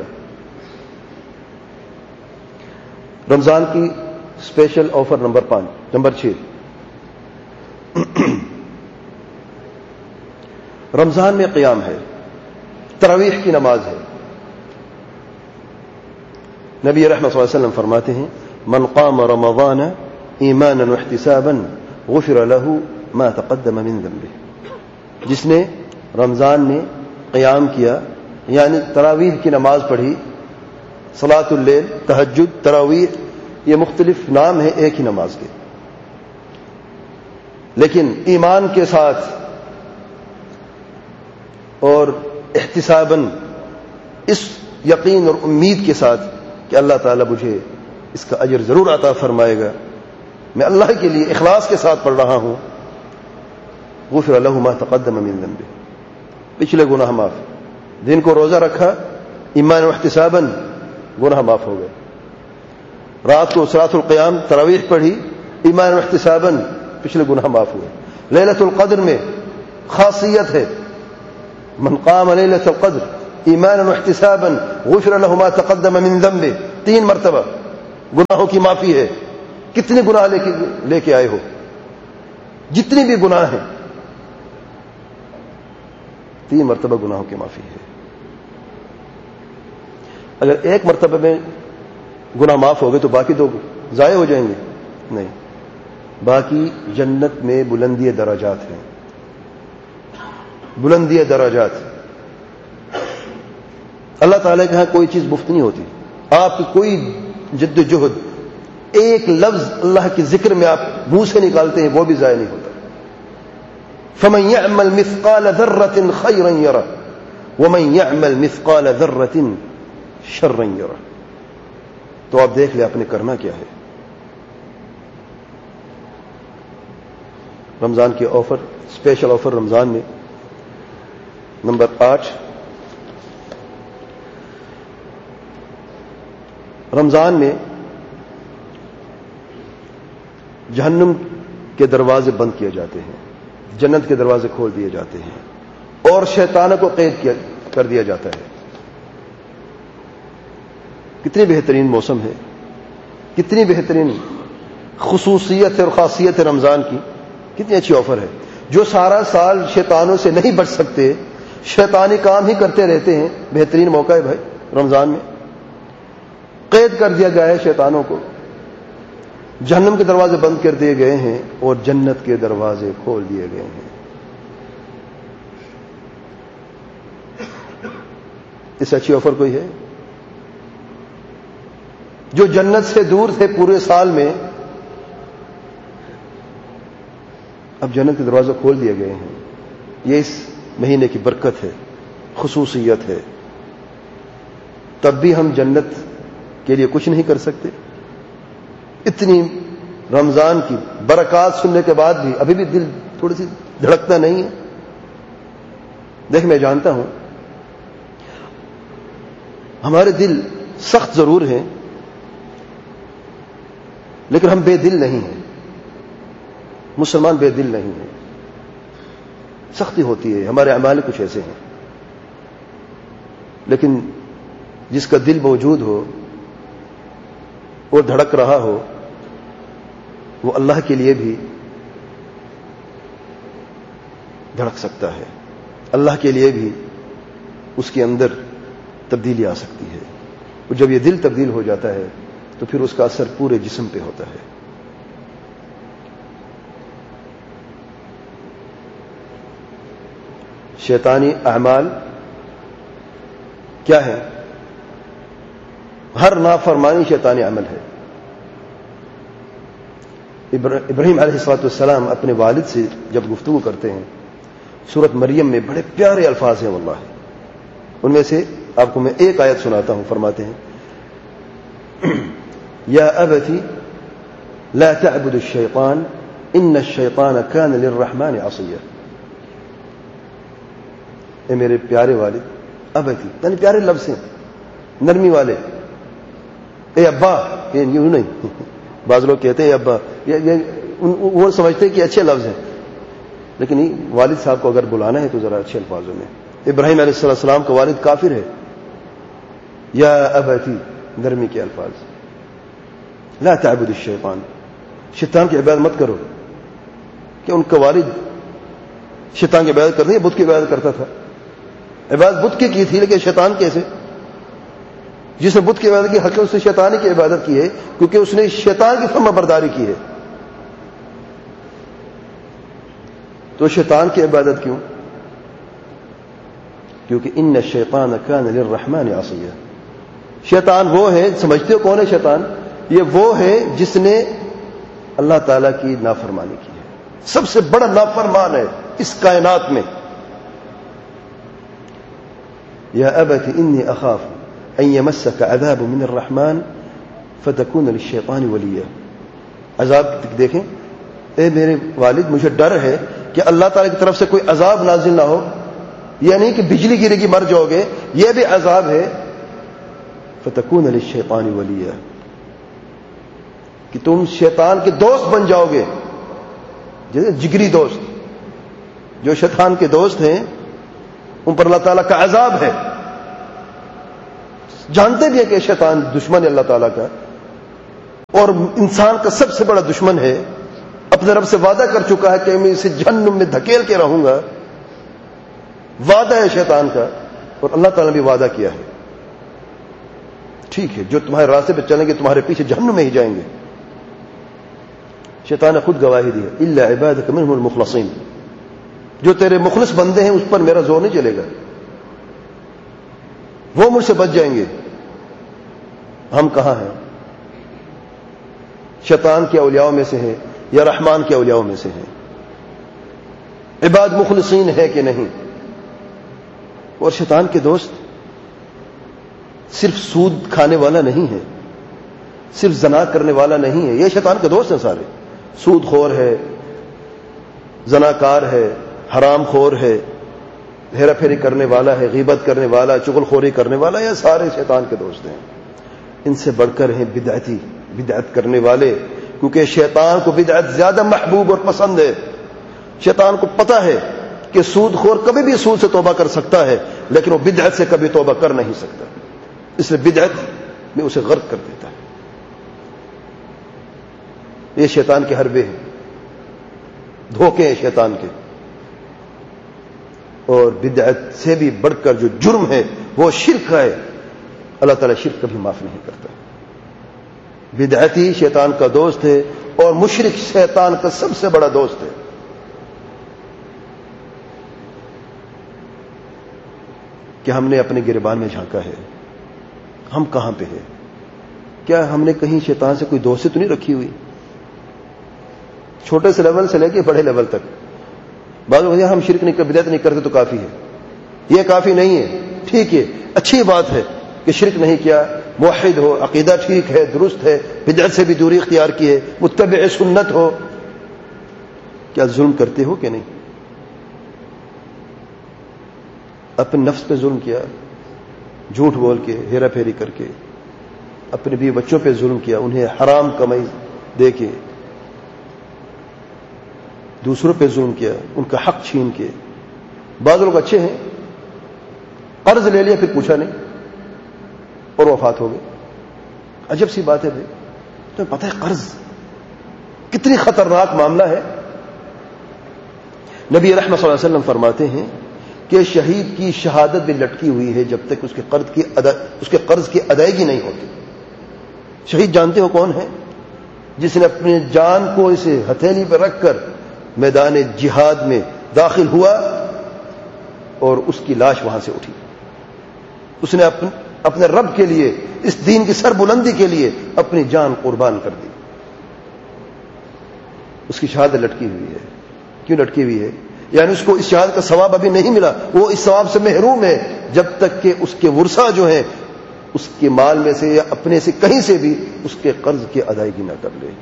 Speaker 1: رمضان کی اسپیشل آفر نمبر پانچ نمبر چھ رمضان میں قیام ہے، تراویح کی نماز ہے. نبی رحمۃ صلی اللہ علیہ وسلم فرماتے ہیں من قام رمضان ایمانا واحتسابا غفر له ما تقدم من ذنبه. جس نے رمضان میں قیام کیا یعنی تراویح کی نماز پڑھی، صلاۃ اللیل، تہجد، تراویح، یہ مختلف نام ہیں ایک ہی نماز کے، لیکن ایمان کے ساتھ اور احتساباً، اس یقین اور امید کے ساتھ کہ اللہ تعالیٰ مجھے اس کا اجر ضرور عطا فرمائے گا، میں اللہ کے لیے اخلاص کے ساتھ پڑھ رہا ہوں. غفر له ما تقدم من ذنبه، پچھلے گناہ معاف. دن کو روزہ رکھا ایمان و احتساباً، گناہ معاف ہو گئے. رات کو صلاۃ القیام، تراویح پڑھی ایمان و احتساباً، پچھلے گناہ معاف ہوئے. لیلۃ القدر میں خاصیت ہے من قام لیلۃ القدر ایمانا واحتسابا غفر له ما تقدم من ذنبه، تین مرتبہ گناہوں کی معافی ہے. کتنے گناہ لے کے لے کے آئے ہو، جتنے بھی گناہ ہیں، تین مرتبہ گناہوں کی معافی ہے۔ اگر ایک مرتبہ میں گناہ معاف ہو گئے تو باقی دو ضائع ہو جائیں گے؟ نہیں، باقی جنت میں بلندی درجات ہیں، بلندی درجات۔ اللہ تعالیٰ کے ہاں کوئی چیز مفت نہیں ہوتی، آپ کی کوئی جد و جہد، ایک لفظ اللہ کے ذکر میں آپ منہ سے نکالتے ہیں وہ بھی ضائع نہیں ہوتا۔ فمن يعمل مثقال ذرة خيرا يره ومن يعمل مثقال ذرة شرا يره۔ تو آپ دیکھ لیں آپ نے کرنا کیا ہے۔ رمضان کے آفر، اسپیشل آفر رمضان میں نمبر آٹھ، رمضان میں جہنم کے دروازے بند کیے جاتے ہیں، جنت کے دروازے کھول دیے جاتے ہیں، اور شیطانوں کو قید کیا کر دیا جاتا ہے۔ کتنی بہترین موسم ہے، کتنی بہترین خصوصیت اور خاصیت ہے رمضان کی، کتنی اچھی آفر ہے۔ جو سارا سال شیطانوں سے نہیں بچ سکتے، شیطانی کام ہی کرتے رہتے ہیں، بہترین موقع ہے بھائی رمضان میں۔ قید کر دیا گیا ہے شیطانوں کو، جہنم کے دروازے بند کر دیے گئے ہیں اور جنت کے دروازے کھول دیے گئے ہیں۔ اس اچھی آفر کوئی ہے؟ جو جنت سے دور تھے پورے سال میں، اب جنت کے دروازے کھول دیے گئے ہیں۔ یہ اس مہینے کی برکت ہے، خصوصیت ہے۔ تب بھی ہم جنت کے لیے کچھ نہیں کر سکتے۔ اتنی رمضان کی برکات سننے کے بعد بھی ابھی بھی دل تھوڑی سی دھڑکتا نہیں ہے۔ دیکھ، میں جانتا ہوں ہمارے دل سخت ضرور ہیں، لیکن ہم بے دل نہیں ہیں۔ مسلمان بے دل نہیں ہیں، سختی ہوتی ہے، ہمارے اعمال کچھ ایسے ہیں، لیکن جس کا دل موجود ہو اور دھڑک رہا ہو، وہ اللہ کے لیے بھی دھڑک سکتا ہے، اللہ کے لیے بھی اس کے اندر تبدیلی آ سکتی ہے۔ اور جب یہ دل تبدیل ہو جاتا ہے تو پھر اس کا اثر پورے جسم پہ ہوتا ہے۔ شیطانی اعمال کیا ہے؟ ہر نافرمانی شیطانی عمل ہے۔ ابراہیم علیہ الصلوۃ والسلام اپنے والد سے جب گفتگو کرتے ہیں، سورۃ مریم میں بڑے پیارے الفاظ ہیں واللہ، ان میں سے آپ کو میں ایک آیت سناتا ہوں۔ فرماتے ہیں، یا ابتی لا تعبد الشیطان ان الشیطان کان للرحمن عصیا۔ اے میرے پیارے والد، ابتی یعنی پیارے لفظ ہیں، نرمی والے۔ اے ابا، یہ یوں نہیں، بعض لوگ کہتے ہیں ابا، وہ سمجھتے ہیں کہ اچھے لفظ ہیں، لیکن والد صاحب کو اگر بلانا ہے تو ذرا اچھے الفاظوں میں۔ ابراہیم علیہ السلام کا والد کافر ہے، یا ابتی نرمی کے الفاظ، لا تعبد الشیطان، شیطان کی عبادت مت کرو۔ کہ ان کا والد شیطان کی عبادت کرتے، بت کی عبادت کرتا تھا، عبادت بت کی کی تھی، لیکن شیطان کیسے؟ جس نے بت کی عبادت کی حق اس نے شیطانی کی عبادت کی ہے، کیونکہ اس نے شیطان کی فرما برداری کی ہے۔ تو شیطان کی عبادت کیوں؟ کیونکہ ان الشیطان کان للرحمن عصیا۔ شیطان وہ ہے، سمجھتے ہو کون ہے شیطان؟ یہ وہ ہے جس نے اللہ تعالیٰ کی نافرمانی کی ہے، سب سے بڑا نافرمان ہے اس کائنات میں۔ یا ابت انی اخاف ان یمسک عذاب من الرحمن فتکون للشیطان ولیا۔ عذاب دیکھیں، اے میرے والد مجھے ڈر ہے کہ اللہ تعالیٰ کی طرف سے کوئی عذاب نازل نہ ہو، یہ نہیں کہ بجلی گرے گی مر جاؤ گے، یہ بھی عذاب ہے۔ فتکون للشیطان ولیا، کہ تم شیطان کے دوست بن جاؤ گے، جیسے جگری دوست۔ جو شیطان کے دوست ہیں ان پر اللہ تعالیٰ کا عذاب ہے، جانتے بھی ہیں کہ شیطان دشمن ہے اللہ تعالیٰ کا، اور انسان کا سب سے بڑا دشمن ہے، اپنے رب سے وعدہ کر چکا ہے کہ میں اسے جہنم میں دھکیل کے رہوں گا، وعدہ ہے شیطان کا، اور اللہ تعالیٰ نے بھی وعدہ کیا ہے ٹھیک ہے جو تمہارے راستے پہ چلیں گے تمہارے پیچھے جہنم میں ہی جائیں گے۔ شیطان نے خود گواہی دی ہے، الا عبادک منهم المخلصین، جو تیرے مخلص بندے ہیں اس پر میرا زور نہیں چلے گا، وہ مجھ سے بچ جائیں گے۔ ہم کہاں ہیں؟ شیطان کے اولیاء میں سے ہیں یا رحمان کے اولیاء میں سے ہیں؟ عباد مخلصین ہے کہ نہیں؟ اور شیطان کے دوست صرف سود کھانے والا نہیں ہے، صرف زنا کرنے والا نہیں ہے، یہ شیطان کے دوست ہیں سارے۔ سود خور ہے، زناکار ہے، حرام خور ہے، ہیرا پھیری کرنے والا ہے، غیبت کرنے والا، چغل خوری کرنے والا، یہ سارے شیطان کے دوست ہیں۔ ان سے بڑھ کر ہیں بدعتی، بدعت کرنے والے، کیونکہ شیطان کو بدعت زیادہ محبوب اور پسند ہے۔ شیطان کو پتا ہے کہ سود خور کبھی بھی سود سے توبہ کر سکتا ہے، لیکن وہ بدعت سے کبھی توبہ کر نہیں سکتا، اس لیے بدعت میں اسے غرق کر دیتا ہے۔ یہ شیطان کے حربے ہیں، دھوکے ہیں شیطان کے۔ اور بدعت سے بھی بڑھ کر جو جرم ہے وہ شرک ہے، اللہ تعالیٰ شرک کبھی معاف نہیں کرتا۔ بدعتی شیطان کا دوست ہے اور مشرک شیطان کا سب سے بڑا دوست ہے۔ کہ ہم نے اپنے گریبان میں جھانکا ہے، ہم کہاں پہ ہیں؟ کیا ہم نے کہیں شیطان سے کوئی دوستی تو نہیں رکھی ہوئی؟ چھوٹے سے لیول سے لے کے بڑے لیول تک بعض لوگ ہم شرک نہیں کرتے، بدعت نہیں کرتے تو کافی ہے۔ یہ کافی نہیں ہے، ٹھیک ہے، اچھی بات ہے کہ شرک نہیں کیا، موحد ہو، عقیدہ ٹھیک ہے، درست ہے، بدعت سے بھی دوری اختیار کی ہے، متبع سنت ہو۔ کیا ظلم کرتے ہو کہ نہیں؟ اپنے نفس پہ ظلم کیا، جھوٹ بول کے، ہیرا پھیری کر کے، اپنے بیوی بچوں پہ ظلم کیا، انہیں حرام کمائی دے کے، دوسروں پہ ظلم کیا، ان کا حق چھین کے۔ بعض لوگ اچھے ہیں، قرض لے لیا پھر پوچھا نہیں اور وفات ہو گئے۔ عجب سی بات ہے بھائی، تمہیں پتہ ہے قرض کتنی خطرناک معاملہ ہے؟ نبی رحمت صلی اللہ علیہ وسلم فرماتے ہیں کہ شہید کی شہادت بھی لٹکی ہوئی ہے جب تک اس کے قرض کی ادا اس کے قرض کی ادائیگی نہیں ہوتی۔ شہید جانتے ہو کون ہے؟ جس نے اپنی جان کو اسے ہتھیلی پہ رکھ کر میدان جہاد میں داخل ہوا اور اس کی لاش وہاں سے اٹھی۔ اس نے اپنے اپنے رب کے لیے، اس دین کی سر بلندی کے لیے اپنی جان قربان کر دی۔ اس کی شہادت لٹکی ہوئی ہے۔ کیوں لٹکی ہوئی ہے؟ یعنی اس کو اس شہادت کا ثواب ابھی نہیں ملا، وہ اس ثواب سے محروم ہے جب تک کہ اس کے ورثہ جو ہیں اس کے مال میں سے یا اپنے سے کہیں سے بھی اس کے قرض کی ادائیگی نہ کر لے۔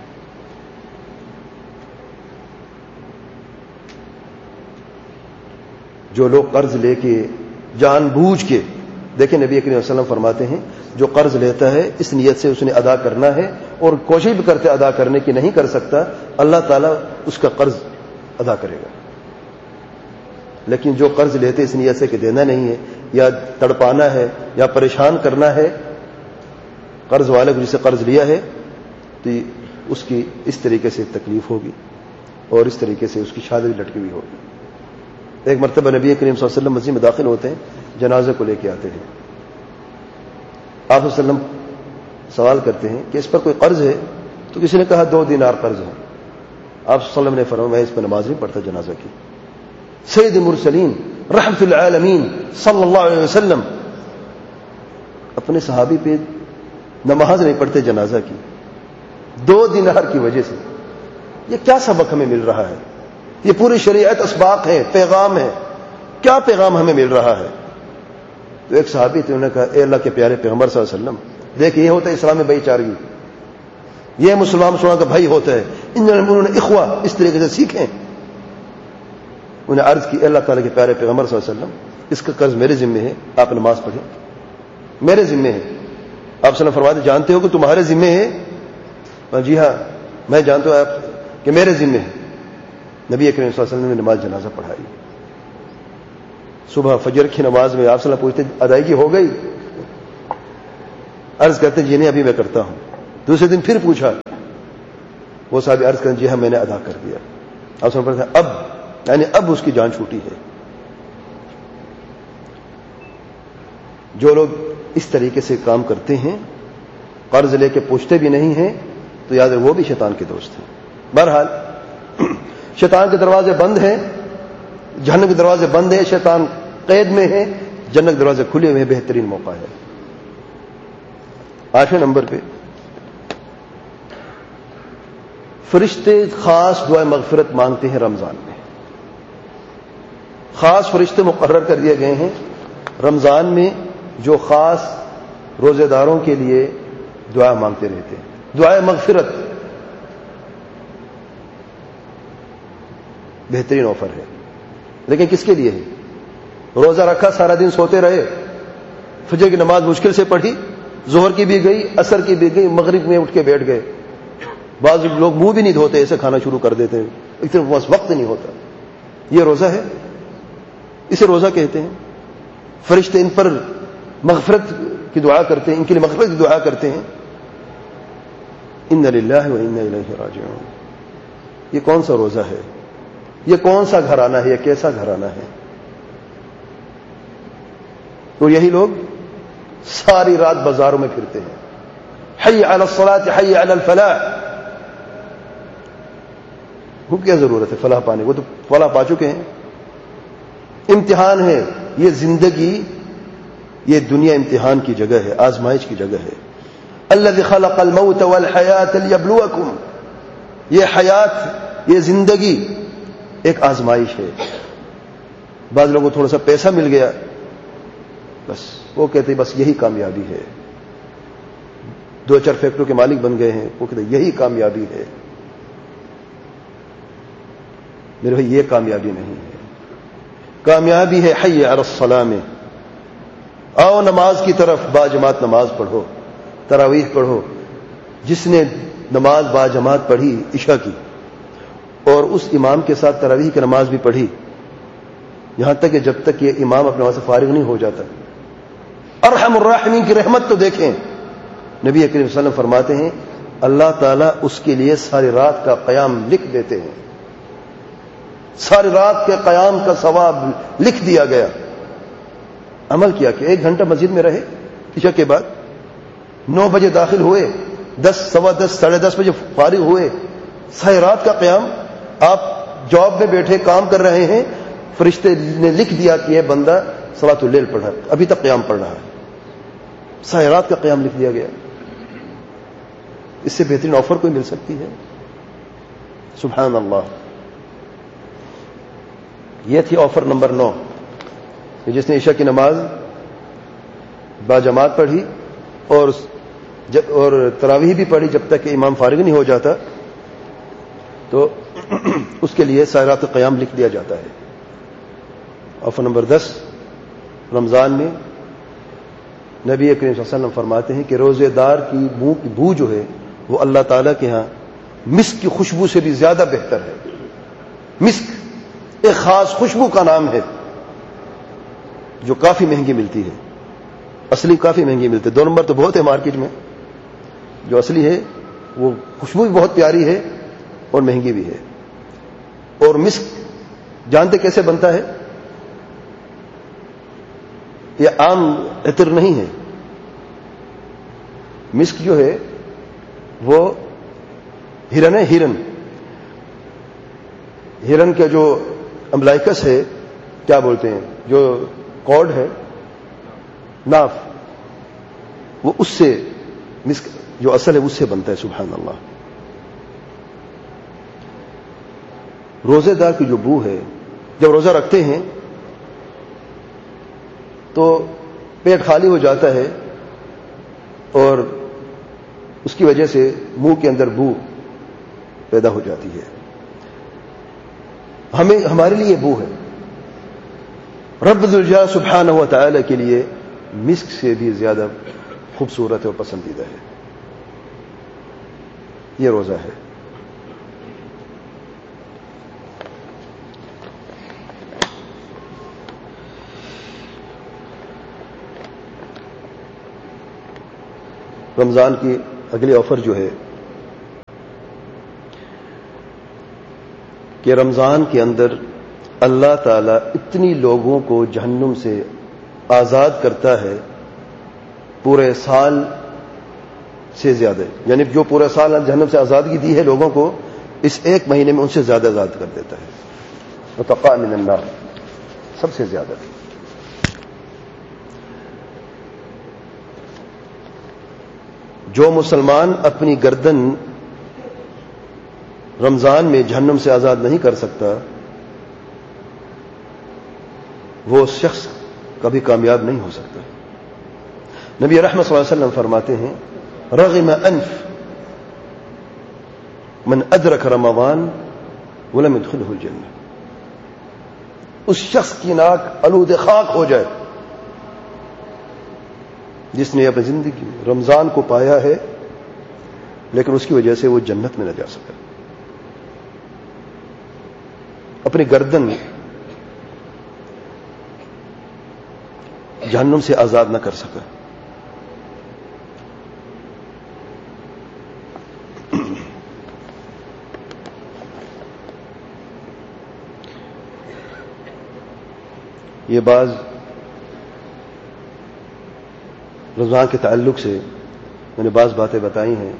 Speaker 1: جو لوگ قرض لے کے جان بوجھ کے، دیکھیں نبی کریم صلی اللہ علیہ وسلم فرماتے ہیں جو قرض لیتا ہے اس نیت سے اس نے ادا کرنا ہے اور کوشش بھی کرتے ادا کرنے کی نہیں کر سکتا، اللہ تعالیٰ اس کا قرض ادا کرے گا۔ لیکن جو قرض لیتے اس نیت سے کہ دینا نہیں ہے یا تڑپانا ہے یا پریشان کرنا ہے قرض والے کو، جسے قرض لیا ہے، تو اس کی اس طریقے سے تکلیف ہوگی اور اس طریقے سے اس کی شہادت لٹکی ہوئی ہوگی۔ ایک مرتبہ نبی کریم صلی اللہ علیہ وسلم مسجد میں داخل ہوتے ہیں، جنازے کو لے کے آتے ہیں۔ آپ صلی اللہ علیہ وسلم سوال کرتے ہیں کہ اس پر کوئی قرض ہے؟ تو کسی نے کہا دو دینار قرض ہے۔ آپ صلی اللہ علیہ وسلم نے فرمایا میں اس پر نماز نہیں پڑھتا جنازہ کی۔ سید المرسلین رحمت العالمین صلی اللہ علیہ وسلم اپنے صحابی پہ نماز نہیں پڑھتے جنازہ کی، دو دینار کی وجہ سے۔ یہ کیا سبق ہمیں مل رہا ہے؟ یہ پوری شریعت اسباق ہے، پیغام ہے، کیا پیغام ہمیں مل رہا ہے؟ تو ایک صحابی تھے، انہوں نے کہا اے اللہ کے پیارے پیغمبر صلی اللہ علیہ وسلم، دیکھ یہ ہوتا ہے اسلام میں بھائی چارگی، یہ مسلمان مسلمان کا بھائی ہوتا ہے، انہوں نے اخوہ اس طریقے سے سیکھیں۔ انہیں عرض کی اے اللہ تعالیٰ کے پیارے پیغمبر صلی اللہ علیہ وسلم اس کا قرض میرے ذمہ ہے، آپ نماز پڑھیں، میرے ذمہ ہے۔ آپ صلی اللہ علیہ وسلم فرماتے جانتے ہو کہ تمہارے ذمہ ہے؟ جی ہاں میں جانتا ہوں آپ کہ میرے ذمہ ہے۔ نبی کریم صلی اللہ علیہ وسلم نے نماز جنازہ پڑھائی۔ صبح فجر کی نماز میں آپ صلی اللہ علیہ وسلم پوچھتے ادائیگی ہو گئی؟ عرض کرتے جی نہیں ابھی میں کرتا ہوں۔ دوسرے دن پھر پوچھا, وہ صاحب عرض کریں جی ہاں میں نے ادا کر دیا. آپ سمجھ پڑتے ہیں اب یعنی اب اس کی جان چھوٹی ہے. جو لوگ اس طریقے سے کام کرتے ہیں, قرض لے کے پوچھتے بھی نہیں ہیں, تو یاد ہے وہ بھی شیطان کے دوست ہیں. بہرحال شیطان کے دروازے بند ہیں, جہنم کے دروازے بند ہیں, شیطان قید میں ہے, جنت کے دروازے کھلے ہوئے ہیں. بہترین موقع ہے. آٹھویں نمبر پہ فرشتے خاص دعائے مغفرت مانگتے ہیں رمضان میں. خاص فرشتے مقرر کر دیے گئے ہیں رمضان میں, جو خاص روزے داروں کے لیے دعا مانگتے رہتے ہیں. دعائے مغفرت بہترین آفر ہے, لیکن کس کے لیے ہے؟ روزہ رکھا, سارا دن سوتے رہے, فجر کی نماز مشکل سے پڑھی, ظہر کی بھی گئی, عصر کی بھی گئی, مغرب میں اٹھ کے بیٹھ گئے. بعض لوگ منہ بھی نہیں دھوتے, ایسے کھانا شروع کر دیتے ہیں, اتنے بس وقت نہیں ہوتا. یہ روزہ ہے؟ اسے روزہ کہتے ہیں. فرشتے ان پر مغفرت کی دعا کرتے ہیں, ان کے لیے مغفرت کی دعا کرتے ہیں. انا للہ و انا الیہ راجعون. یہ کون سا روزہ ہے؟ یہ کون سا گھرانہ ہے؟ یہ کیسا گھرانہ ہے؟ اور یہی لوگ ساری رات بازاروں میں پھرتے ہیں, حی علی الصلاۃ حی علی الفلاح. وہ کیا ضرورت ہے فلاح پانے, وہ تو فلاح پا چکے ہیں. امتحان ہے یہ زندگی, یہ دنیا امتحان کی جگہ ہے, آزمائش کی جگہ ہے. الذی خلق الموت والحیات لیبلوکم. یہ حیات, یہ زندگی ایک آزمائش ہے. بعض لوگوں کو تھوڑا سا پیسہ مل گیا, بس وہ کہتے ہیں بس یہی کامیابی ہے. دو چار فیکٹریوں کے مالک بن گئے ہیں, وہ کہتے ہیں یہی کامیابی ہے. میرے بھائی یہ کامیابی نہیں ہے. کامیابی ہے حی علی الصلاۃ میں. آؤ نماز کی طرف, با جماعت نماز پڑھو, تراویح پڑھو. جس نے نماز با جماعت پڑھی عشاء کی, اور اس امام کے ساتھ تراویح کی نماز بھی پڑھی, یہاں تک کہ جب تک یہ امام اپنے وہاں سے فارغ نہیں ہو جاتا. ارحم الراحمین کی رحمت تو دیکھیں. نبی کریم صلی اللہ علیہ وسلم فرماتے ہیں اللہ تعالیٰ اس کے لیے ساری رات کا قیام لکھ دیتے ہیں. ساری رات کے قیام کا ثواب لکھ دیا گیا. عمل کیا کہ ایک گھنٹہ مسجد میں رہے, عشاء کے بعد نو بجے داخل ہوئے, دس سوا دس ساڑھے دس بجے فارغ ہوئے, ساری رات کا قیام. آپ جاب میں بیٹھے کام کر رہے ہیں, فرشتے نے لکھ دیا کہ یہ بندہ صلاۃ اللیل پڑھ رہا ہے, ابھی تک قیام پڑھ رہا ہے. ساری رات کا قیام لکھ دیا گیا. اس سے بہترین آفر کوئی مل سکتی ہے؟ سبحان اللہ. یہ تھی آفر نمبر نو, جس نے عشاء کی نماز با جماعت پڑھی اور جب اور تراویح بھی پڑھی جب تک کہ امام فارغ نہیں ہو جاتا, تو اس کے لیے ساری رات کا قیام لکھ دیا جاتا ہے. آفر نمبر دس, رمضان میں نبی کریم صلی اللہ علیہ وسلم فرماتے ہیں کہ روزے دار کی منہ کی بو جو ہے وہ اللہ تعالیٰ کے ہاں مسک کی خوشبو سے بھی زیادہ بہتر ہے. مسک ایک خاص خوشبو کا نام ہے جو کافی مہنگی ملتی ہے. اصلی کافی مہنگی ملتی ہے, دو نمبر تو بہت ہے مارکیٹ میں. جو اصلی ہے وہ خوشبو بھی بہت پیاری ہے اور مہنگی بھی ہے. اور مسک جانتے کیسے بنتا ہے؟ یہ عام عطر نہیں ہے. مسک جو ہے وہ ہرن ہے, ہرن ہرن کا جو امبلائکس ہے, کیا بولتے ہیں, جو کارڈ ہے, ناف, وہ اس سے مسک جو اصل ہے اس سے بنتا ہے. سبحان اللہ. روزے دار کی جو بو ہے, جب روزہ رکھتے ہیں تو پیٹ خالی ہو جاتا ہے اور اس کی وجہ سے منہ کے اندر بو پیدا ہو جاتی ہے. ہمیں ہمارے لیے بو ہے. رب ذوالجلال سبحانہ و تعالی کے لیے مسک سے بھی زیادہ خوبصورت ہے اور پسندیدہ ہے. یہ روزہ ہے. رمضان کی اگلی آفر جو ہے کہ رمضان کے اندر اللہ تعالیٰ اتنی لوگوں کو جہنم سے آزاد کرتا ہے پورے سال سے زیادہ، یعنی جو پورے سال جہنم سے آزادگی دی ہے لوگوں کو، اس ایک مہینے میں ان سے زیادہ آزاد کر دیتا ہے. متقا من النار، سب سے زیادہ. جو مسلمان اپنی گردن رمضان میں جہنم سے آزاد نہیں کر سکتا، وہ شخص کبھی کامیاب نہیں ہو سکتا. نبی رحمت صلی اللہ علیہ وسلم فرماتے ہیں رغم انف من ادرک رمضان ولم يدخله الجنہ. اس شخص کی ناک آلود خاک ہو جائے جس نے اپنی زندگی میں رمضان کو پایا ہے لیکن اس کی وجہ سے وہ جنت میں نہ جا سکا. اپنی گردن جہنم سے آزاد نہ کر سکا. یہ بعض رمضان کے تعلق سے میں نے بعض باتیں بتائی ہیں.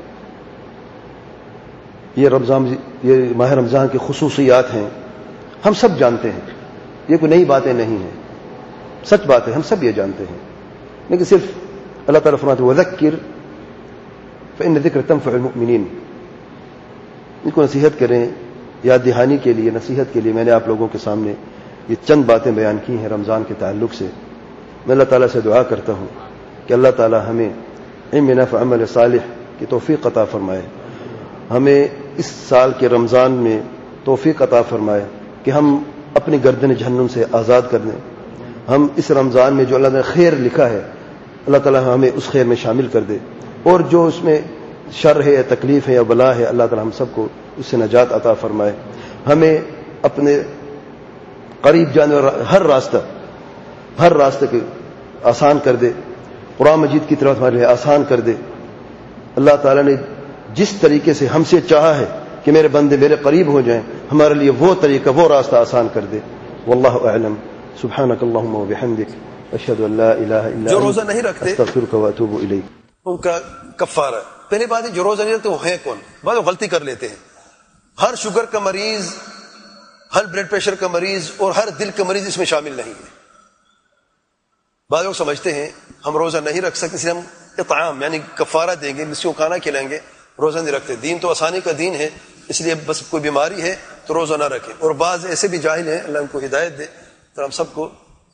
Speaker 1: یہ رمضان یہ ماہ رمضان کی خصوصیات ہیں، ہم سب جانتے ہیں، یہ کوئی نئی باتیں نہیں ہیں، سچ بات ہے، ہم سب یہ جانتے ہیں. لیکن صرف اللہ تعالیٰ فرماتے ہیں وذکر فإن الذکر تنفع المؤمنین. ان کو نصیحت کریں، یاد دہانی کے لیے، نصیحت کے لیے میں نے آپ لوگوں کے سامنے یہ چند باتیں بیان کی ہیں رمضان کے تعلق سے. میں اللہ تعالیٰ سے دعا کرتا ہوں کہ اللہ تعالیٰ ہمیں علم نافع عمل صالح کی توفیق عطا فرمائے، ہمیں اس سال کے رمضان میں توفیق عطا فرمائے کہ ہم اپنی گردن جہنم سے آزاد کر دیں. ہم اس رمضان میں جو اللہ نے خیر لکھا ہے اللہ تعالیٰ ہمیں اس خیر میں شامل کر دے، اور جو اس میں شر ہے یا تکلیف ہے یا بلا ہے اللہ تعالیٰ ہم سب کو اس سے نجات عطا فرمائے. ہمیں اپنے قریب جانے والا ہر راستہ ہر راستہ کے آسان کر دے، قرآن مجید کی طرف ہمارے لیے آسان کر دے. اللہ تعالیٰ نے جس طریقے سے ہم سے چاہا ہے کہ میرے بندے میرے قریب ہو جائیں، ہمارے لیے وہ طریقہ وہ راستہ آسان کر دے. واللہ اعلم. سبحانک اللہم وبحمدک اشہد ان لا الہ الا
Speaker 2: جو روزہ نہیں رکھتے
Speaker 1: استغفرک واتوب الیک.
Speaker 2: ان کا کفارہ. پہلی بات ہے جو روزہ نہیں رکھتے وہ ہیں کون؟ بعض غلطی کر لیتے ہیں. ہر شوگر کا مریض، ہر بلڈ پریشر کا مریض اور ہر دل کا مریض اس میں شامل نہیں ہے. بعض لوگ سمجھتے ہیں ہم روزہ نہیں رکھ سکتے اس لیے ہم اطعام یعنی کفارہ دیں گے، مسکینوں کو کھانا کھلائیں گے، روزہ نہیں رکھتے. دین تو آسانی کا دین ہے، اس لیے بس کوئی بیماری ہے تو روزہ نہ رکھے. اور بعض ایسے بھی جاہل ہیں، اللہ ان کو ہدایت دے تو ہم سب کو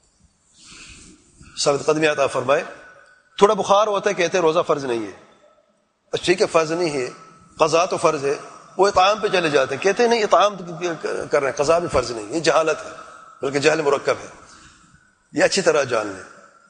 Speaker 2: ثابت قدمی عطا فرمائے. تھوڑا بخار ہوتا ہے کہتے ہیں روزہ فرض نہیں ہے. اچھا ٹھیک ہے، فرض نہیں ہے، قضا تو فرض ہے. وہ اطعام پہ چلے جاتے ہیں، کہتے ہیں نہیں اطعام کر رہے ہیں، قضا بھی فرض نہیں. یہ جہالت ہے، بلکہ جہل مرکب ہے. یہ اچھی طرح جان لیں.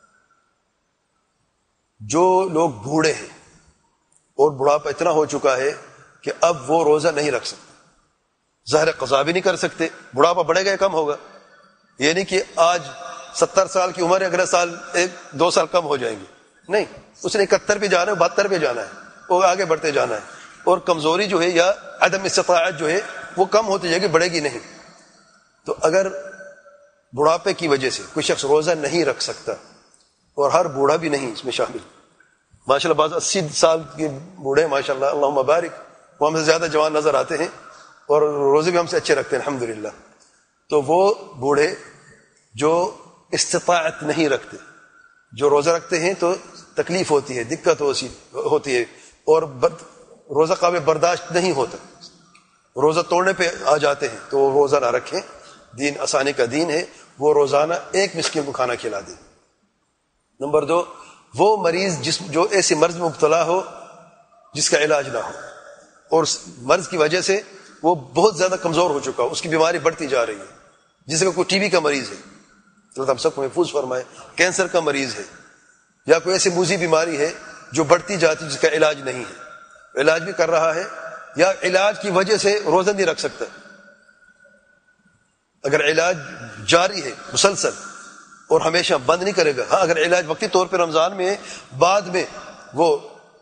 Speaker 2: جو لوگ بوڑھے ہیں اور بڑھاپا اتنا ہو چکا ہے کہ اب وہ روزہ نہیں رکھ سکتے، ظاہر قضا بھی نہیں کر سکتے. بڑھاپا بڑھے گا یا کم ہوگا؟ یہ نہیں کہ آج ستر سال کی عمر ہے اگلے سال ایک دو سال کم ہو جائیں گے، نہیں. اس نے اکہتر پہ جانا ہے، بہتر پہ جانا ہے، وہ آگے بڑھتے جانا ہے. اور کمزوری جو ہے یا عدم استطاعت جو ہے وہ کم ہوتی جائے گی، بڑھے گی نہیں. تو اگر بڑھاپے کی وجہ سے کوئی شخص روزہ نہیں رکھ سکتا، اور ہر بوڑھا بھی نہیں اس میں شامل، ماشاءاللہ بعض اسی سال کے بوڑھے ماشاءاللہ اللہم بارک وہ ہم سے زیادہ جوان نظر آتے ہیں اور روزے بھی ہم سے اچھے رکھتے ہیں الحمدللہ. تو وہ بوڑھے جو استطاعت نہیں رکھتے، جو روزہ رکھتے ہیں تو تکلیف ہوتی ہے، دقت ہوتی ہے اور روزہ قابل برداشت نہیں ہوتا، روزہ توڑنے پہ آ جاتے ہیں تو وہ روزہ نہ رکھیں. دین آسانی کا دین ہے، وہ روزانہ ایک مسکین کو کھانا کھلا دیں. نمبر دو، وہ مریض جس جو ایسے مرض میں مبتلا ہو جس کا علاج نہ ہو اور مرض کی وجہ سے وہ بہت زیادہ کمزور ہو چکا ہو، اس کی بیماری بڑھتی جا رہی ہے، جس کا کوئی ٹی بی کا مریض ہے تو ہم سب کو محفوظ فرمائے، کینسر کا مریض ہے یا کوئی ایسی موذی بیماری ہے جو بڑھتی جاتی جس کا علاج نہیں ہے، علاج بھی کر رہا ہے یا علاج کی وجہ سے روزہ نہیں رکھ سکتا. اگر علاج جاری ہے مسلسل اور ہمیشہ بند نہیں کرے گا، ہاں اگر علاج وقتی طور پہ رمضان میں بعد میں وہ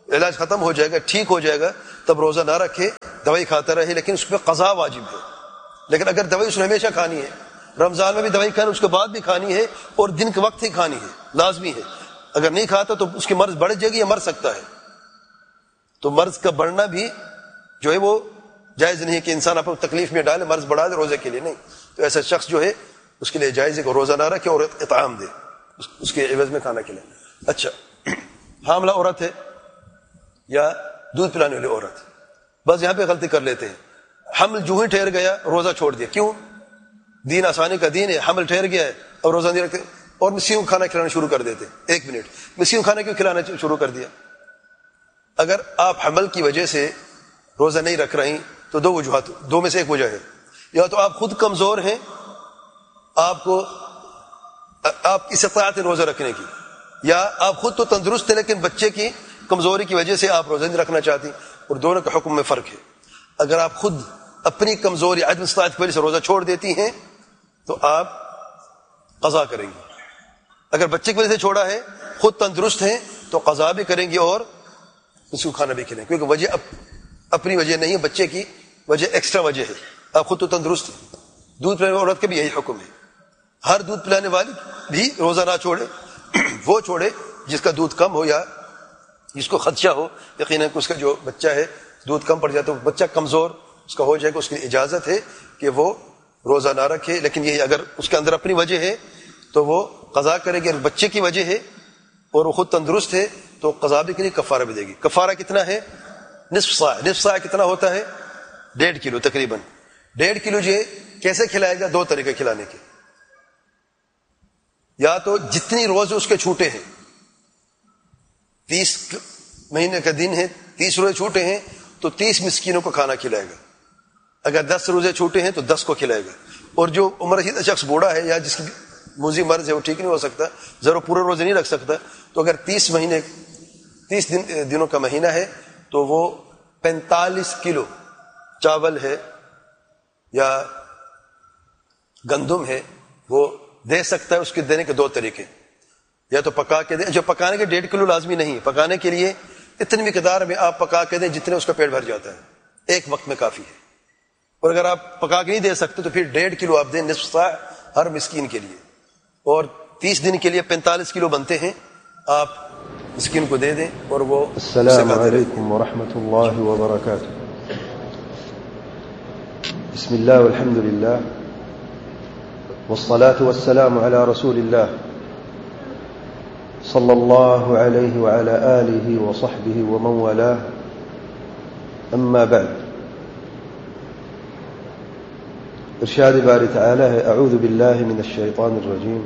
Speaker 2: علاج ختم ہو جائے گا، ٹھیک ہو جائے گا، تب روزہ نہ رکھے، دوائی کھاتا رہے، لیکن اس پہ قضا واجب ہے۔ لیکن اگر دوائی اس نے ہمیشہ کھانی ہے، رمضان میں بھی دوائی کھانی، اس کے بعد بھی کھانی ہے، اور دن کے وقت ہی کھانی ہے، لازمی ہے، اگر نہیں کھاتا تو اس کی مرض بڑھ جائے گی یا مر سکتا ہے۔ تو مرض کا بڑھنا بھی جو ہے وہ جائز نہیں ہے کہ انسان اپنے تکلیف میں ڈالے، مرض بڑھا دے روزے کے لیے، نہیں۔ تو ایسا شخص جو ہے اس کے لیے جائز ہے کہ روزہ نہ رکھے اور اطعام دے، اس کے عوض میں کھانا کھلائے۔ اچھا، حاملہ عورت ہے یا دودھ پلانے والی عورت، بس یہاں پہ غلطی کر لیتے ہیں، حمل جو ہی ٹھہر گیا روزہ چھوڑ دیا۔ کیوں؟ دین آسانی کا دین ہے، حمل ٹھہر گیا ہے اور روزہ نہیں رکھتے، اور مسیحوں کو کھانا کھلانا شروع کر دیتے۔ ایک منٹ، مسیحوں کو کھانا کیوں کھلانا شروع کر دیا؟ اگر آپ حمل کی وجہ سے روزہ نہیں رکھ رہی تو دو وجوہات، دو میں سے ایک وجہ ہے، یا تو آپ خود کمزور ہیں، آپ کو آپ کی استطاعت ہے روزہ رکھنے کی، یا آپ خود تو تندرست ہیں لیکن بچے کی کمزوری کی وجہ سے آپ روزہ نہیں رکھنا چاہتی، اور دونوں کے حکم میں فرق ہے۔ اگر آپ خود اپنی کمزوری عدم استطاعت کی وجہ سے روزہ چھوڑ دیتی ہیں تو آپ قضا کریں گی، اگر بچے کی وجہ سے چھوڑا ہے، خود تندرست ہیں تو قضا بھی کریں گی اور اس کو کھانا بھی کھلائیں، کیونکہ وجہ اپنی وجہ نہیں ہے، بچے کی وجہ ایکسٹرا وجہ ہے، آپ خود تو تندرست ہیں۔ دودھ پلانے والی عورت کا بھی یہی حکم ہے، ہر دودھ پلانے والی بھی روزہ نہ چھوڑے، وہ چھوڑے جس کا دودھ کم ہو یا جس کو خدشہ ہو یقیناً کہ اس کا جو بچہ ہے دودھ کم پڑ جاتا ہے، بچہ کمزور اس کا ہو جائے گا، اس کی اجازت ہے کہ وہ روزہ نہ رکھے، لیکن یہ اگر اس کے اندر اپنی وجہ ہے تو وہ قضا کرے گی، اگر بچے کی وجہ ہے اور وہ خود تندرست ہے تو قضا بھی کے لیے کفارہ بھی دے گی۔ کفارہ کتنا ہے؟ نصف صاع۔ نصف صاع کتنا ہوتا ہے؟ ڈیڑھ کلو تقریباً۔ ڈیڑھ کلو جو کیسے کھلائے گا؟ دو طریقے کھلانے کے، یا تو جتنی روزے اس کے چھوٹے ہیں، تیس مہینے کا دن ہے، تیس روزے چھوٹے ہیں تو تیس مسکینوں کو کھانا کھلائے گا، اگر دس روزے چھوٹے ہیں تو دس کو کھلائے گا، اور جو عمر رسیدہ شخص بوڑھا ہے یا جس کی موذی مرض ہے وہ ٹھیک نہیں ہو سکتا، ضرور پورے روزے نہیں رکھ سکتا، تو اگر تیس مہینے تیس دن دنوں کا مہینہ ہے تو وہ پینتالیس کلو چاول ہے یا گندم ہے وہ دے سکتا ہے۔ اس کے دینے کے دو طریقے، یا تو پکا کے دیں، جو پکانے کے ڈیڑھ کلو لازمی نہیں، پکانے کے لیے اتنی مقدار میں آپ پکا کے دیں جتنے اس کا پیٹ بھر جاتا ہے، ایک وقت میں کافی ہے، اور اگر آپ پکا کے نہیں دے سکتے تو پھر ڈیڑھ کلو آپ دیں، نصف صاع ہر مسکین کے لیے، اور تیس دن کے لیے پینتالیس کلو بنتے ہیں، آپ مسکین کو دے دیں اور وہ۔
Speaker 1: السلام علیکم ورحمۃ اللہ وبرکاتہ۔ بسم اللہ والحمد للہ والصلاة والسلام على رسول اللہ صلی اللہ علیہ وعلى آلہ وصحبہ ومن والاه، اما بعد۔ ارشاد باری تعالی ہے، اعوذ باللہ من الشیطان الرجیم،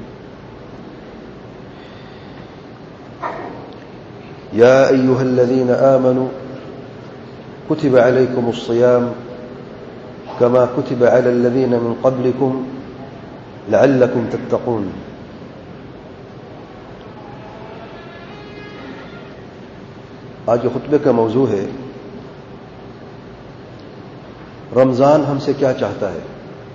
Speaker 1: یا ایہا الذین آمنوا کتب علیکم الصیام کما کتب علی الذین من قبلکم لعلکم تتقون۔ آج کے خطبے کا موضوع ہے رمضان ہم سے کیا چاہتا ہے۔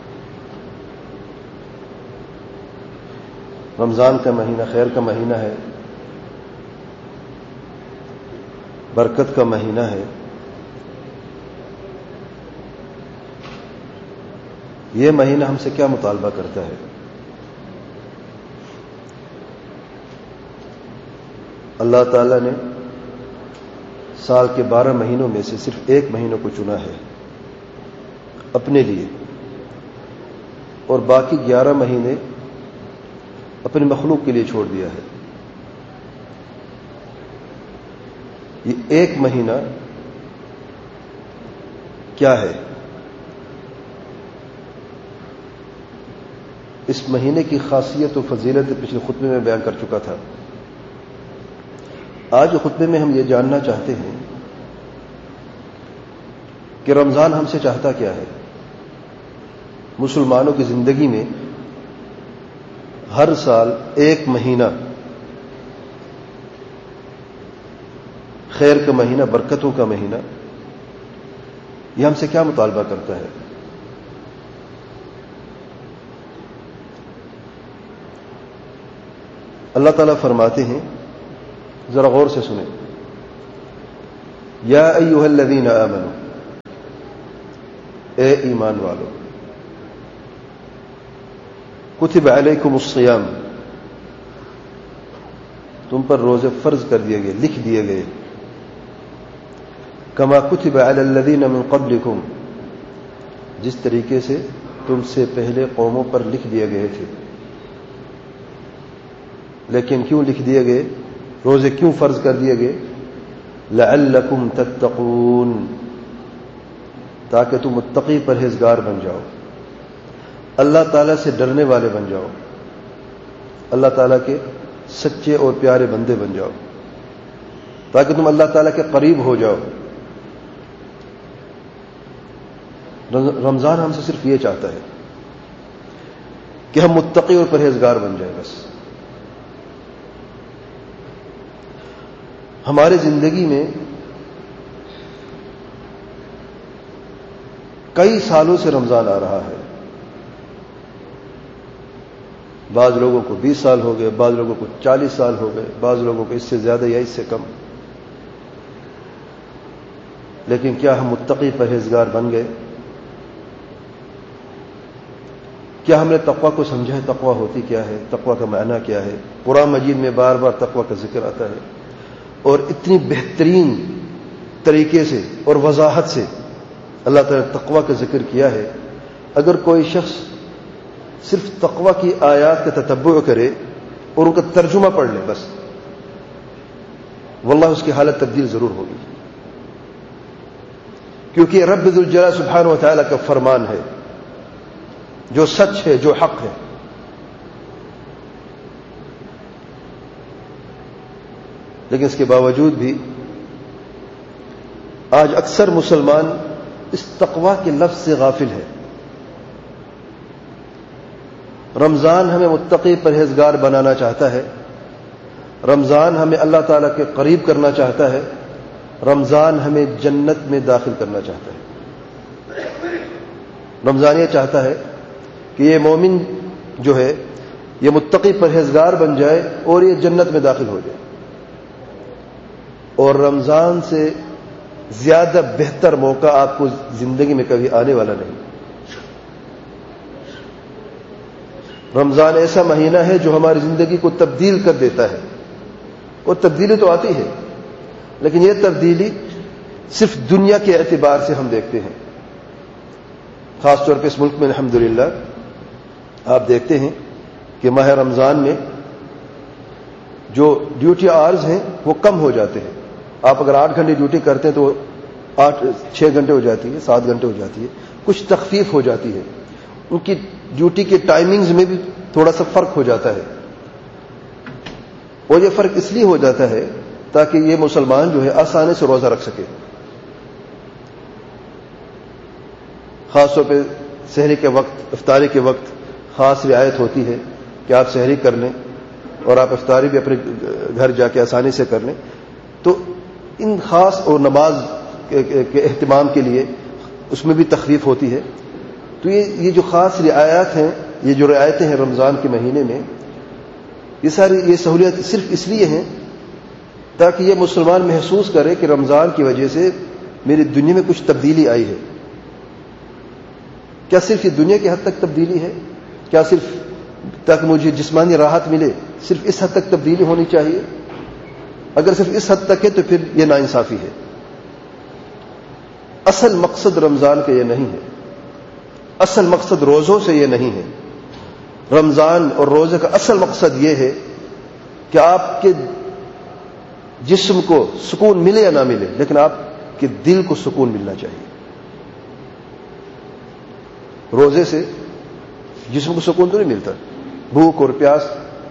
Speaker 1: رمضان کا مہینہ خیر کا مہینہ ہے، برکت کا مہینہ ہے، یہ مہینہ ہم سے کیا مطالبہ کرتا ہے۔ اللہ تعالیٰ نے سال کے بارہ مہینوں میں سے صرف ایک مہینوں کو چنا ہے اپنے لیے، اور باقی گیارہ مہینے اپنے مخلوق کے لیے چھوڑ دیا ہے۔ یہ ایک مہینہ کیا ہے؟ اس مہینے کی خاصیت و فضیلت پچھلے خطبے میں بیان کر چکا تھا۔ آج خطبے میں ہم یہ جاننا چاہتے ہیں کہ رمضان ہم سے چاہتا کیا ہے۔ مسلمانوں کی زندگی میں ہر سال ایک مہینہ خیر کا مہینہ، برکتوں کا مہینہ، یہ ہم سے کیا مطالبہ کرتا ہے؟ اللہ تعالیٰ فرماتے ہیں، ذرا غور سے سنیں، یا ایھا الذین آمنوا، اے ایمان والو، کتب علیکم الصیام، تم پر روزے فرض کر دیے گئے، لکھ دیے گئے، کما کتب علی الذین من قبلکم، جس طریقے سے تم سے پہلے قوموں پر لکھ دیے گئے تھے۔ لیکن کیوں لکھ دیے گئے؟ روزے کیوں فرض کر دیے گئے؟ لعلکم تتقون، تاکہ تم متقی پرہیزگار بن جاؤ، اللہ تعالیٰ سے ڈرنے والے بن جاؤ، اللہ تعالیٰ کے سچے اور پیارے بندے بن جاؤ، تاکہ تم اللہ تعالیٰ کے قریب ہو جاؤ۔ رمضان ہم سے صرف یہ چاہتا ہے کہ ہم متقی اور پرہیزگار بن جائیں بس۔ ہمارے زندگی میں کئی سالوں سے رمضان آ رہا ہے، بعض لوگوں کو بیس سال ہو گئے، بعض لوگوں کو چالیس سال ہو گئے، بعض لوگوں کو اس سے زیادہ یا اس سے کم، لیکن کیا ہم متقی پرہیزگار بن گئے؟ کیا ہم نے تقوی کو سمجھا ہے؟ تقوی ہوتی کیا ہے؟ تقوی کا معنی کیا ہے؟ قرآن مجید میں بار بار تقوی کا ذکر آتا ہے، اور اتنی بہترین طریقے سے اور وضاحت سے اللہ تعالیٰ نے تقوی کا ذکر کیا ہے۔ اگر کوئی شخص صرف تقوی کی آیات کا تتبع کرے اور ان کا ترجمہ پڑھ لے بس، واللہ اس کی حالت تبدیل ضرور ہوگی، کیونکہ رب ذوالجلال سبحانہ و تعالیٰ کا فرمان ہے جو سچ ہے، جو حق ہے۔ لیکن اس کے باوجود بھی آج اکثر مسلمان اس تقوی کے لفظ سے غافل ہے۔ رمضان ہمیں متقی پرہیزگار بنانا چاہتا ہے، رمضان ہمیں اللہ تعالیٰ کے قریب کرنا چاہتا ہے، رمضان ہمیں جنت میں داخل کرنا چاہتا ہے۔ رمضان یہ چاہتا ہے کہ یہ مومن جو ہے یہ متقی پرہیزگار بن جائے اور یہ جنت میں داخل ہو جائے، اور رمضان سے زیادہ بہتر موقع آپ کو زندگی میں کبھی آنے والا نہیں۔ رمضان ایسا مہینہ ہے جو ہماری زندگی کو تبدیل کر دیتا ہے، اور تبدیلی تو آتی ہے، لیکن یہ تبدیلی صرف دنیا کے اعتبار سے ہم دیکھتے ہیں۔ خاص طور پہ اس ملک میں الحمدللہ آپ دیکھتے ہیں کہ ماہ رمضان میں جو ڈیوٹی آورز ہیں وہ کم ہو جاتے ہیں۔ آپ اگر آٹھ گھنٹے ڈیوٹی کرتے ہیں تو آٹھ چھ گھنٹے ہو جاتی ہے، سات گھنٹے ہو جاتی ہے، کچھ تخفیف ہو جاتی ہے، ان کی ڈیوٹی کے ٹائمنگز میں بھی تھوڑا سا فرق ہو جاتا ہے، اور یہ فرق اس لیے ہو جاتا ہے تاکہ یہ مسلمان جو ہے آسانی سے روزہ رکھ سکے۔ خاص طور پہ سحری کے وقت، افطاری کے وقت خاص رعایت ہوتی ہے کہ آپ سحری کر لیں اور آپ افطاری بھی اپنے گھر جا کے آسانی سے کر لیں، تو ان خاص اور نماز کے اہتمام کے لیے اس میں بھی تخفیف ہوتی ہے۔ تو یہ یہ جو خاص رعایات ہیں، یہ جو رعایتیں ہیں رمضان کے مہینے میں، یہ ساری یہ سہولیات صرف اس لیے ہیں تاکہ یہ مسلمان محسوس کرے کہ رمضان کی وجہ سے میری دنیا میں کچھ تبدیلی آئی ہے۔ کیا صرف یہ دنیا کی حد تک تبدیلی ہے؟ کیا صرف تاکہ مجھے جسمانی راحت ملے صرف اس حد تک تبدیلی ہونی چاہیے؟ اگر صرف اس حد تک ہے تو پھر یہ ناانصافی ہے۔ اصل مقصد رمضان کا یہ نہیں ہے، اصل مقصد روزوں سے یہ نہیں ہے۔ رمضان اور روزے کا اصل مقصد یہ ہے کہ آپ کے جسم کو سکون ملے یا نہ ملے، لیکن آپ کے دل کو سکون ملنا چاہیے۔ روزے سے جسم کو سکون تو نہیں ملتا، بھوک اور پیاس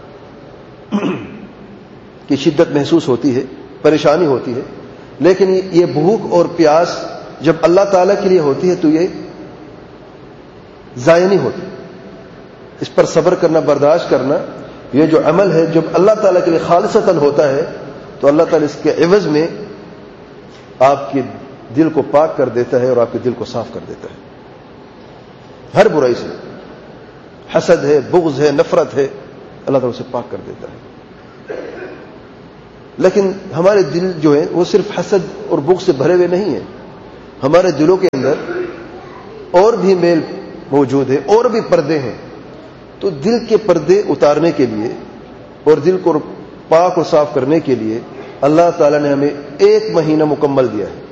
Speaker 1: کی شدت محسوس ہوتی ہے، پریشانی ہوتی ہے، لیکن یہ بھوک اور پیاس جب اللہ تعالیٰ کے لیے ہوتی ہے تو یہ ضائع نہیں ہوتی۔ اس پر صبر کرنا، برداشت کرنا، یہ جو عمل ہے جب اللہ تعالیٰ کے لیے خالصتاً ہوتا ہے تو اللہ تعالیٰ اس کے عوض میں آپ کے دل کو پاک کر دیتا ہے اور آپ کے دل کو صاف کر دیتا ہے ہر برائی سے۔ حسد ہے، بغض ہے، نفرت ہے، اللہ تعالیٰ اسے پاک کر دیتا ہے۔ لیکن ہمارے دل جو ہیں وہ صرف حسد اور بغض سے بھرے ہوئے نہیں ہیں. ہمارے دلوں کے اندر اور بھی میل موجود ہے، اور بھی پردے ہیں. تو دل کے پردے اتارنے کے لیے اور دل کو پاک اور صاف کرنے کے لیے اللہ تعالیٰ نے ہمیں ایک مہینہ مکمل دیا ہے.